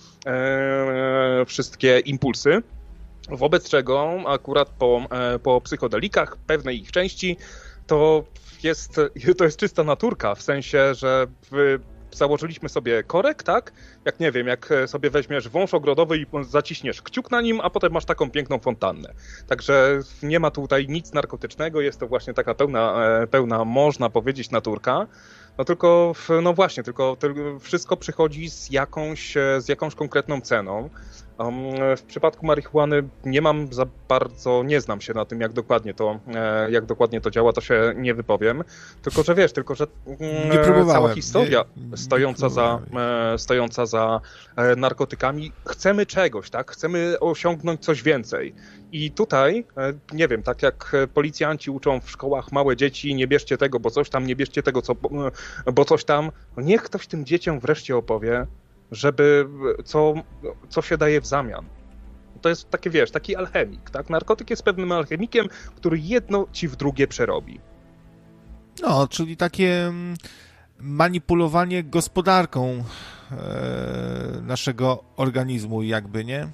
e, wszystkie impulsy. Wobec czego akurat po, po psychodelikach, pewnej ich części, to jest, to jest czysta naturka, w sensie, że w założyliśmy sobie korek, tak? Jak nie wiem, jak sobie weźmiesz wąż ogrodowy i zaciśniesz kciuk na nim, a potem masz taką piękną fontannę. Także nie ma tutaj nic narkotycznego, jest to właśnie taka pełna, pełna można powiedzieć, naturka. No tylko, no właśnie, tylko, tylko wszystko przychodzi z jakąś, z jakąś konkretną ceną. Um, w przypadku marihuany nie mam za bardzo, nie znam się na tym, jak dokładnie to, jak dokładnie to działa, to się nie wypowiem. Tylko, że wiesz, tylko, że nie cała historia nie, nie stojąca, za, stojąca za narkotykami, chcemy czegoś, tak? Chcemy osiągnąć coś więcej. I tutaj, nie wiem, tak jak policjanci uczą w szkołach małe dzieci, nie bierzcie tego, bo coś tam, nie bierzcie tego, co, bo coś tam, niech ktoś tym dzieciom wreszcie opowie, żeby co, co się daje w zamian. To jest takie, wiesz, taki alchemik, tak? Narkotyk jest pewnym alchemikiem, który jedno ci w drugie przerobi. No, czyli takie manipulowanie gospodarką e, naszego organizmu jakby, nie? E,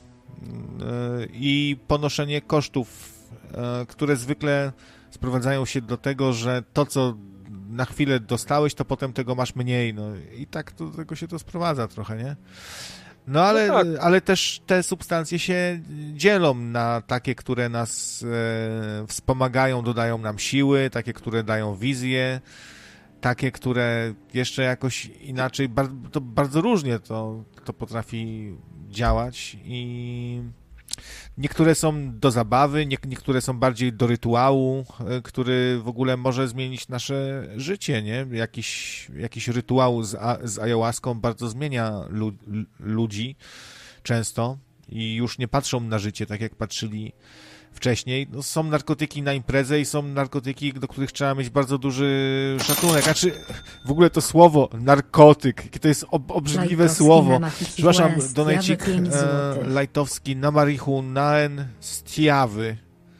I ponoszenie kosztów, e, które zwykle sprowadzają się do tego, że to, co na chwilę dostałeś, to potem tego masz mniej, no i tak do tego się to sprowadza trochę, nie? No ale, no tak. ale też te substancje się dzielą na takie, które nas e, wspomagają, dodają nam siły, takie, które dają wizję, takie, które jeszcze jakoś inaczej, bar, to bardzo różnie to, to potrafi działać i niektóre są do zabawy, nie, niektóre są bardziej do rytuału, który w ogóle może zmienić nasze życie, nie? Jakiś, jakiś rytuał z, a, z ayahuaską bardzo zmienia lu, ludzi często i już nie patrzą na życie tak, jak patrzyli wcześniej. No, są narkotyki na imprezę i są narkotyki, do których trzeba mieć bardzo duży szacunek. A czy w ogóle to słowo narkotyk, jakie to jest ob- obrzydliwe Lajtowski słowo. Przepraszam, donajcik e, Lajtowski na marihunaen stiawy.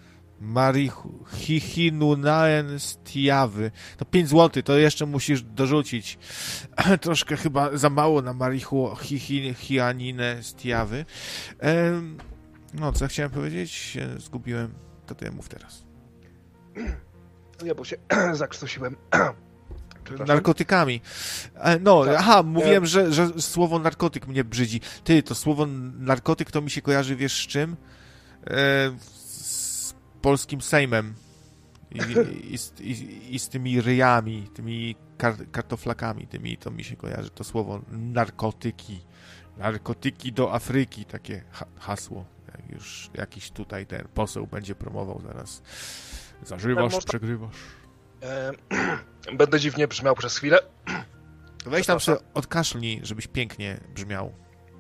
Marihunaen stiawy. To pięć złotych, to jeszcze musisz dorzucić. Troszkę chyba za mało na marihuaninę stiawy. E, No, co chciałem powiedzieć? Zgubiłem. To to ja mów teraz. Nie, bo się zakrztusiłem. Narkotykami. No, tak. Aha, mówiłem, ja... że, że słowo narkotyk mnie brzydzi. Ty, to słowo narkotyk to mi się kojarzy, wiesz z czym? E, z polskim Sejmem. I, i, i, i z tymi ryjami, tymi kar, kartoflakami, tymi, to mi się kojarzy to słowo narkotyki. Narkotyki do Afryki, takie ha- hasło. Jak już jakiś tutaj ten poseł będzie promował zaraz. Zażywasz, można... przegrywasz. E, będę dziwnie brzmiał przez chwilę. Weź tam sobie odkaszlnij, żebyś pięknie brzmiał.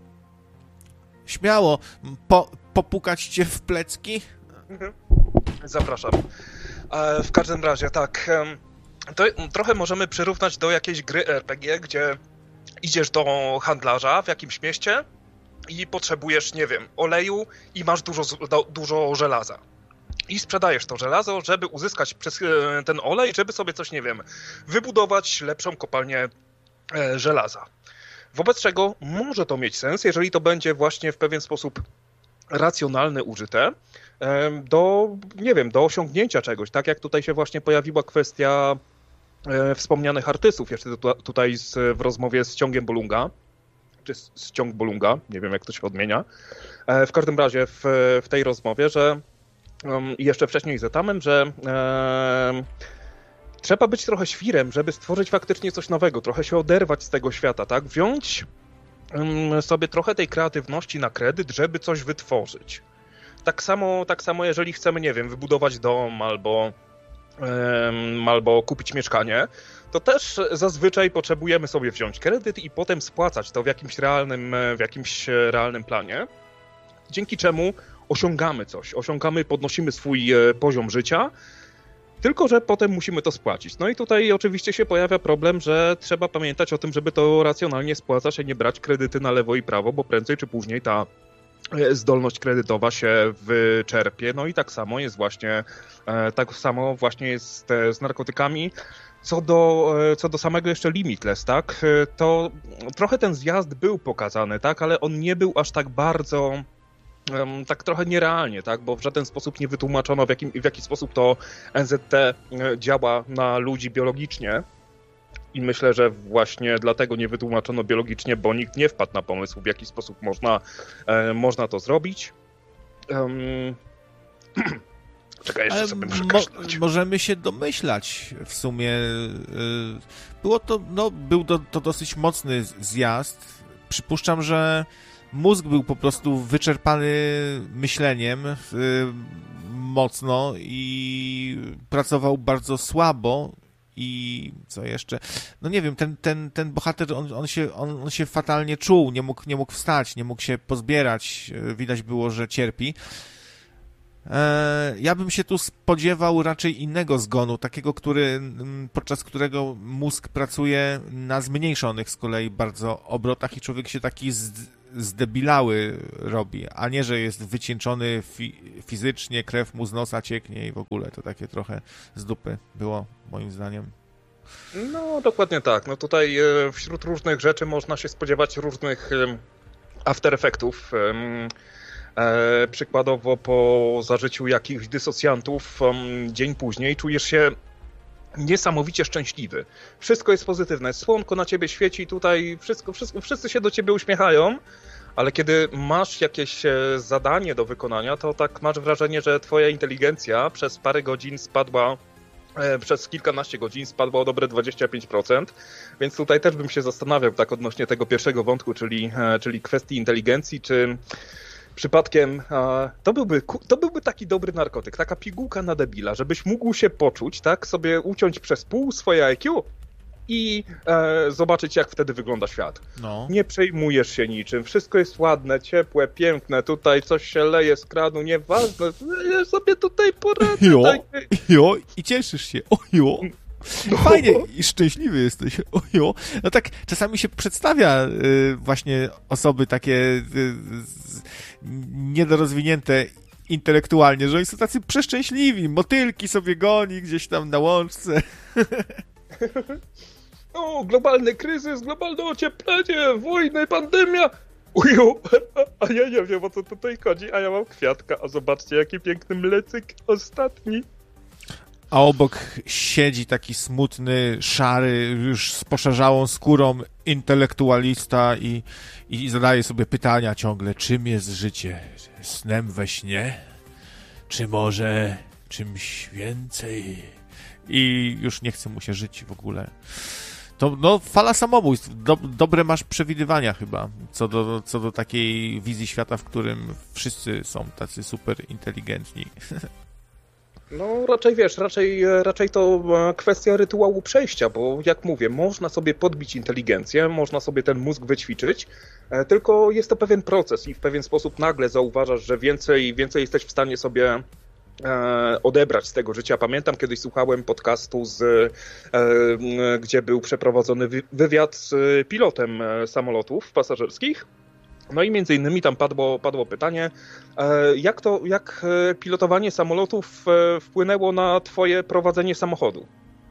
Śmiało, po, popukać cię w plecki? Zapraszam. E, w każdym razie, tak. E, to trochę możemy przyrównać do jakiejś gry er pe gie, gdzie idziesz do handlarza w jakimś mieście i potrzebujesz, nie wiem, oleju i masz dużo, dużo żelaza. I sprzedajesz to żelazo, żeby uzyskać przez ten olej, żeby sobie coś, nie wiem, wybudować lepszą kopalnię żelaza. Wobec czego może to mieć sens, jeżeli to będzie właśnie w pewien sposób racjonalne użyte do, nie wiem, do osiągnięcia czegoś. Tak jak tutaj się właśnie pojawiła kwestia wspomnianych artystów, jeszcze tutaj z, w rozmowie z Ciągiem Bolunga, czy z, z Ciąg Bolunga, nie wiem jak to się odmienia. W każdym razie w, w tej rozmowie, że um, jeszcze wcześniej z Etamem, że e, trzeba być trochę świrem, żeby stworzyć faktycznie coś nowego, trochę się oderwać z tego świata, tak? Wziąć um, sobie trochę tej kreatywności na kredyt, żeby coś wytworzyć. Tak samo, tak samo jeżeli chcemy, nie wiem, wybudować dom albo albo kupić mieszkanie, to też zazwyczaj potrzebujemy sobie wziąć kredyt i potem spłacać to w jakimś realnym, w jakimś realnym planie, dzięki czemu osiągamy coś, osiągamy, podnosimy swój poziom życia, tylko że potem musimy to spłacić. No i tutaj oczywiście się pojawia problem, że trzeba pamiętać o tym, żeby to racjonalnie spłacać, a nie brać kredyty na lewo i prawo, bo prędzej czy później ta zdolność kredytowa się wyczerpie. No i tak samo jest właśnie, tak samo właśnie jest z narkotykami. Co do, co do samego jeszcze Limitless, tak, to trochę ten zjazd był pokazany, tak, ale on nie był aż tak bardzo, tak trochę nierealnie, tak, bo w żaden sposób nie wytłumaczono, w, jakim, w jaki sposób to en zet te działa na ludzi biologicznie. I myślę, że właśnie dlatego nie wytłumaczono biologicznie, bo nikt nie wpadł na pomysł, w jaki sposób można, e, można to zrobić. Um... Czekaj, jeszcze Ale sobie muszę kaszlać. Mo- możemy się domyślać w sumie. Było to, no, był to, to dosyć mocny zjazd. Przypuszczam, że mózg był po prostu wyczerpany myśleniem mocno i pracował bardzo słabo. I co jeszcze? No nie wiem, ten, ten, ten bohater, on, on, się, on, on się fatalnie czuł, nie mógł, nie mógł wstać, nie mógł się pozbierać. Widać było, że cierpi. Ja bym się tu spodziewał raczej innego zgonu, takiego, który, podczas którego mózg pracuje na zmniejszonych z kolei bardzo obrotach i człowiek się taki zdebilały robi, a nie, że jest wycieńczony fi- fizycznie, krew mu z nosa cieknie i w ogóle to takie trochę z dupy było, moim zdaniem. No, dokładnie tak. No tutaj wśród różnych rzeczy można się spodziewać różnych after effectów. E, przykładowo po zażyciu jakichś dysocjantów um, dzień później czujesz się niesamowicie szczęśliwy. Wszystko jest pozytywne, słonko na ciebie świeci, tutaj wszystko, wszystko, wszyscy się do ciebie uśmiechają, ale kiedy masz jakieś zadanie do wykonania, to tak masz wrażenie, że twoja inteligencja przez parę godzin spadła, e, przez kilkanaście godzin spadła o dobre dwadzieścia pięć procent, więc tutaj też bym się zastanawiał tak odnośnie tego pierwszego wątku, czyli, e, czyli kwestii inteligencji, czy przypadkiem to byłby, to byłby taki dobry narkotyk, taka pigułka na debila, żebyś mógł się poczuć, tak, sobie uciąć przez pół swoje I Q i e, zobaczyć, jak wtedy wygląda świat. No. Nie przejmujesz się niczym, wszystko jest ładne, ciepłe, piękne, tutaj coś się leje z kranu, nieważne, ja sobie tutaj poradzę. Jo, tak. jo, i cieszysz się, o jo. Fajnie i szczęśliwy jesteś. Ojo. No tak czasami się przedstawia y, właśnie osoby takie y, z, niedorozwinięte intelektualnie, że oni są tacy przeszczęśliwi. Motylki sobie goni gdzieś tam na łączce. O, globalny kryzys, globalne ocieplenie, wojny, pandemia. Uju, a ja nie wiem, o co tutaj chodzi, a ja mam kwiatka, a zobaczcie, jaki piękny mlecyk ostatni. A obok siedzi taki smutny, szary, już z poszarzałą skórą intelektualista i, i zadaje sobie pytania ciągle, czym jest życie? Snem we śnie? Czy może czymś więcej? I już nie chce mu się żyć w ogóle. To no, fala samobójstw. Do, dobre masz przewidywania chyba, co do, co do takiej wizji świata, w którym wszyscy są tacy super inteligentni. No raczej wiesz, raczej, raczej to kwestia rytuału przejścia, bo jak mówię, można sobie podbić inteligencję, można sobie ten mózg wyćwiczyć, tylko jest to pewien proces i w pewien sposób nagle zauważasz, że więcej, więcej jesteś w stanie sobie odebrać z tego życia. Pamiętam, kiedyś słuchałem podcastu, z, gdzie był przeprowadzony wywiad z pilotem samolotów pasażerskich. No i między innymi tam padło, padło pytanie, jak to, jak pilotowanie samolotów wpłynęło na twoje prowadzenie samochodu?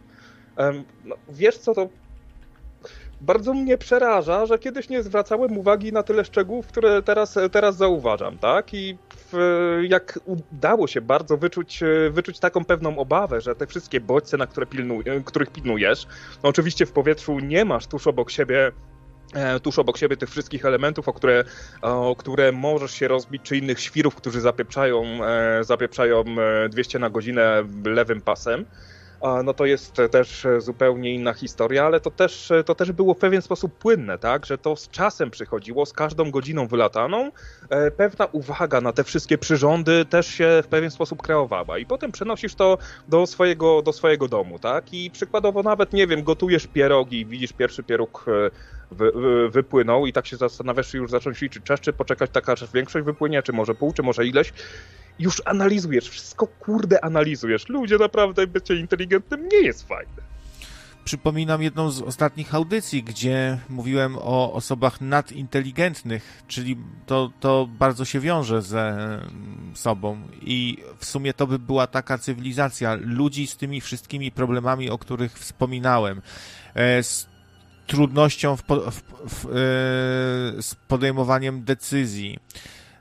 No, wiesz co, to bardzo mnie przeraża, że kiedyś nie zwracałem uwagi na tyle szczegółów, które teraz, teraz zauważam, tak? I w, jak udało się bardzo wyczuć, wyczuć taką pewną obawę, że te wszystkie bodźce, na które pilnuj, których pilnujesz, no oczywiście w powietrzu nie masz tuż obok siebie tuż obok siebie tych wszystkich elementów, o które, o które możesz się rozbić, czy innych świrów, którzy zapieprzają, zapieprzają dwieście na godzinę lewym pasem, no to jest też zupełnie inna historia, ale to też, to też było w pewien sposób płynne, tak, że to z czasem przychodziło, z każdą godziną wylataną, pewna uwaga na te wszystkie przyrządy też się w pewien sposób kreowała i potem przenosisz to do swojego, do swojego domu, tak, i przykładowo nawet, nie wiem, gotujesz pierogi, widzisz pierwszy pieróg wy, wy, wypłynął i tak się zastanawiasz, czy już zacząć liczyć czas, czy poczekać taka większość wypłynie, czy może pół, czy może ileś. Już analizujesz, wszystko kurde analizujesz. Ludzie, naprawdę bycie inteligentnym nie jest fajne. Przypominam jedną z ostatnich audycji, gdzie mówiłem o osobach nadinteligentnych, czyli to, to bardzo się wiąże ze sobą i w sumie to by była taka cywilizacja ludzi z tymi wszystkimi problemami, o których wspominałem, z trudnością w, w, w, z podejmowaniem decyzji,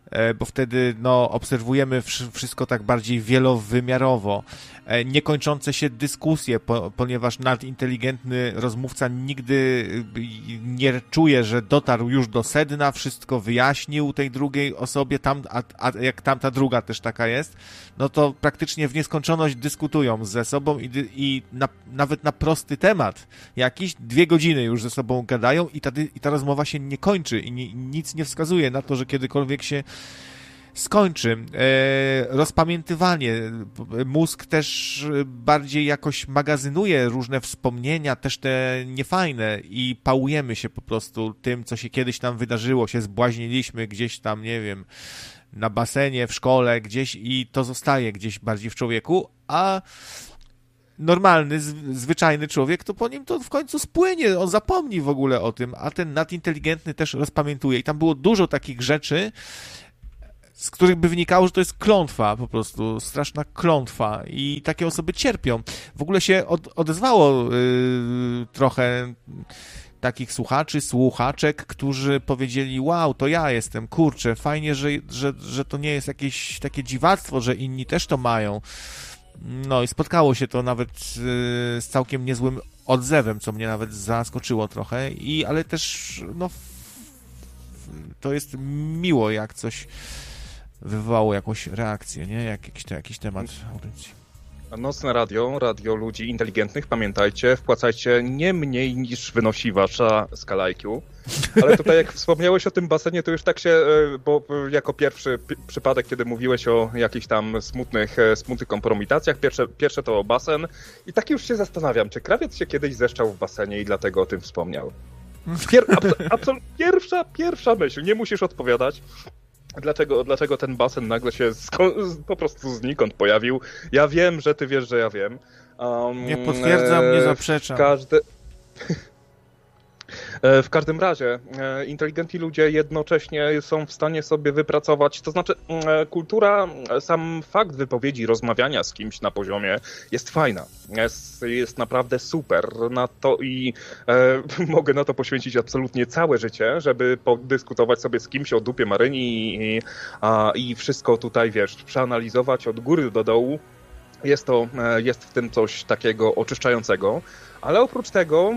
bo wtedy no, obserwujemy wszystko tak bardziej wielowymiarowo. Niekończące się dyskusje, po, ponieważ nadinteligentny rozmówca nigdy nie czuje, że dotarł już do sedna, wszystko wyjaśnił tej drugiej osobie, tam, a, a jak tamta druga też taka jest, no to praktycznie w nieskończoność dyskutują ze sobą i, i na, nawet na prosty temat jakiś, dwie godziny już ze sobą gadają i ta, i ta rozmowa się nie kończy i nie, nic nie wskazuje na to, że kiedykolwiek się skończy. E, rozpamiętywanie. Mózg też bardziej jakoś magazynuje różne wspomnienia, też te niefajne i pałujemy się po prostu tym, co się kiedyś tam wydarzyło, się zbłaźniliśmy gdzieś tam, nie wiem, na basenie, w szkole, gdzieś i to zostaje gdzieś bardziej w człowieku, a normalny, zwyczajny człowiek, to po nim to w końcu spłynie, on zapomni w ogóle o tym, a ten nadinteligentny też rozpamiętuje i tam było dużo takich rzeczy, z których by wynikało, że to jest klątwa, po prostu straszna klątwa i takie osoby cierpią. W ogóle się od, odezwało yy, trochę takich słuchaczy, słuchaczek, którzy powiedzieli, wow, to ja jestem, kurczę, fajnie, że, że, że to nie jest jakieś takie dziwactwo, że inni też to mają. No i spotkało się to nawet yy, z całkiem niezłym odzewem, co mnie nawet zaskoczyło trochę, i ale też no f, to jest miło, jak coś wywołało jakąś reakcję, nie? Jak jakiś, jakiś temat audycji. Nocne radio, radio ludzi inteligentnych, pamiętajcie, wpłacajcie nie mniej niż wynosi wasza skala I Q. Ale tutaj jak wspomniałeś o tym basenie, to już tak się, bo jako pierwszy p- przypadek, kiedy mówiłeś o jakichś tam smutnych, smutnych kompromitacjach, pierwsze, pierwsze to basen i tak już się zastanawiam, czy krawiec się kiedyś zeszczał w basenie i dlatego o tym wspomniał. Pier- abso- absol- pierwsza, pierwsza myśl, nie musisz odpowiadać. Dlaczego, dlaczego ten basen nagle się sko- po prostu znikąd pojawił? Ja wiem, że ty wiesz, że ja wiem. Um, nie potwierdzam, nie zaprzeczam. Każdy... W każdym razie inteligentni ludzie jednocześnie są w stanie sobie wypracować, to znaczy kultura, sam fakt wypowiedzi, rozmawiania z kimś na poziomie jest fajna, jest, jest naprawdę super na to i e, mogę na to poświęcić absolutnie całe życie, żeby podyskutować sobie z kimś o dupie Maryni i, a, i wszystko tutaj, wiesz, przeanalizować od góry do dołu. Jest to, jest w tym coś takiego oczyszczającego, ale oprócz tego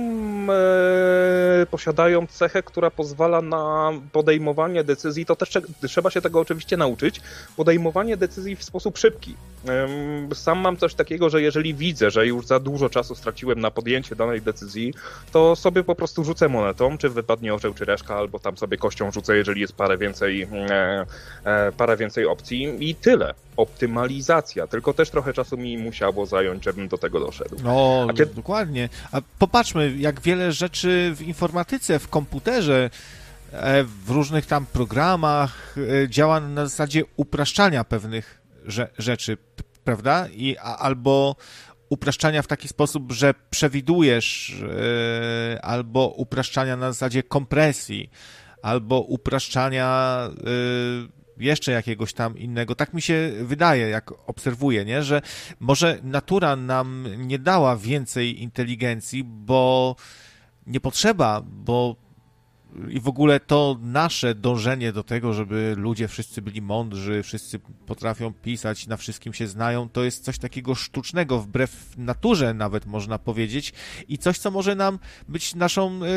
e, posiadają cechę, która pozwala na podejmowanie decyzji, to też trzeba się tego oczywiście nauczyć, podejmowanie decyzji w sposób szybki. E, sam mam coś takiego, że jeżeli widzę, że już za dużo czasu straciłem na podjęcie danej decyzji, to sobie po prostu rzucę monetą, czy wypadnie orzeł, czy reszka, albo tam sobie kością rzucę, jeżeli jest parę więcej, e, e, parę więcej opcji i tyle. Optymalizacja, tylko też trochę czasu mi musiało zająć, żebym do tego doszedł. No, A kiedy... dokładnie. A popatrzmy, jak wiele rzeczy w informatyce, w komputerze, w różnych tam programach działa na zasadzie upraszczania pewnych rzeczy, prawda? I a, albo upraszczania w taki sposób, że przewidujesz, yy, albo upraszczania na zasadzie kompresji, albo upraszczania yy, jeszcze jakiegoś tam innego. Tak mi się wydaje, jak obserwuję, nie? Że może natura nam nie dała więcej inteligencji, bo nie potrzeba, bo i w ogóle to nasze dążenie do tego, żeby ludzie wszyscy byli mądrzy, wszyscy potrafią pisać, na wszystkim się znają, to jest coś takiego sztucznego, wbrew naturze nawet można powiedzieć i coś, co może nam być naszą... Yy,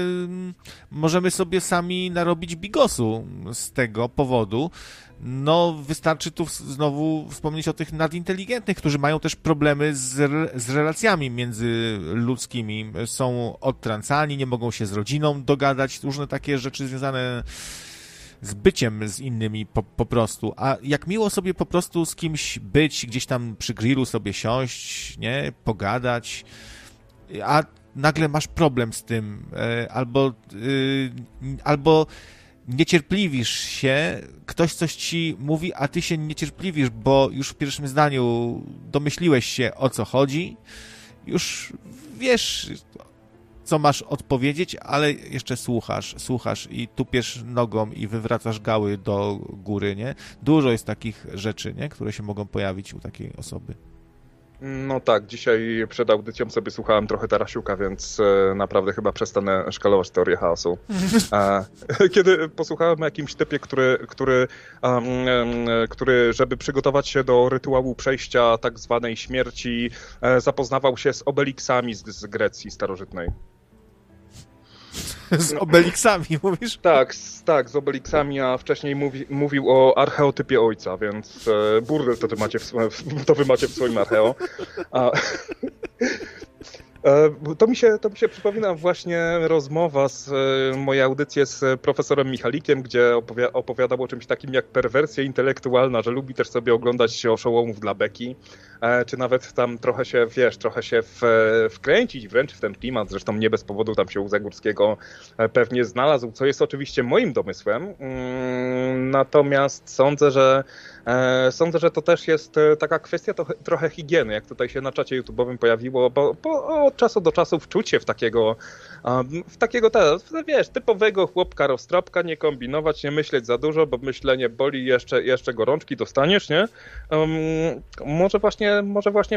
możemy sobie sami narobić bigosu z tego powodu. No, wystarczy tu znowu wspomnieć o tych nadinteligentnych, którzy mają też problemy z, z relacjami międzyludzkimi. Są odtrącani, nie mogą się z rodziną dogadać, różne takie rzeczy związane z byciem z innymi po, po prostu. A jak miło sobie po prostu z kimś być, gdzieś tam przy grillu sobie siąść, nie, pogadać, a nagle masz problem z tym, albo, albo niecierpliwisz się, ktoś coś ci mówi, a ty się niecierpliwisz, bo już w pierwszym zdaniu domyśliłeś się, o co chodzi, już wiesz, co masz odpowiedzieć, ale jeszcze słuchasz, słuchasz i tupiesz nogą i wywracasz gały do góry, nie? Dużo jest takich rzeczy, nie? Które się mogą pojawić u takiej osoby. No tak, dzisiaj przed audycją sobie słuchałem trochę Tarasiuka, więc e, naprawdę chyba przestanę szkalować teorię chaosu. E, kiedy posłuchałem o jakimś typie, który, który, um, który, żeby przygotować się do rytuału przejścia tak zwanej śmierci, e, zapoznawał się z Obelixami z, z Grecji starożytnej. Z Obelixami, mówisz? Tak, z, tak, z Obelixami, a wcześniej mówi, mówił o archeotypie ojca, więc e, burdel to, macie w, to wy macie w swoim archeo. A, e, to, mi się, to mi się przypomina właśnie rozmowa z e, mojej audycji z profesorem Michalikiem, gdzie opowi- opowiadał o czymś takim jak perwersja intelektualna, że lubi też sobie oglądać oszołomów dla beki, e, czy nawet tam trochę się, wiesz, trochę się w, wkręcić wręcz w ten klimat, zresztą nie bez powodu tam się u Zagórskiego pewnie znalazł, co jest oczywiście moim domysłem, mm, natomiast sądzę, że e, sądzę, że to też jest taka kwestia to, trochę higieny, jak tutaj się na czacie YouTube'owym pojawiło, bo, bo od czasu do czasu wczuć się w takiego, um, w takiego, te, wiesz, typowego chłopka roztropka, nie kombinować, nie myśleć za dużo, bo myślenie boli, jeszcze, jeszcze gorączki dostaniesz, nie? Um, może właśnie, może właśnie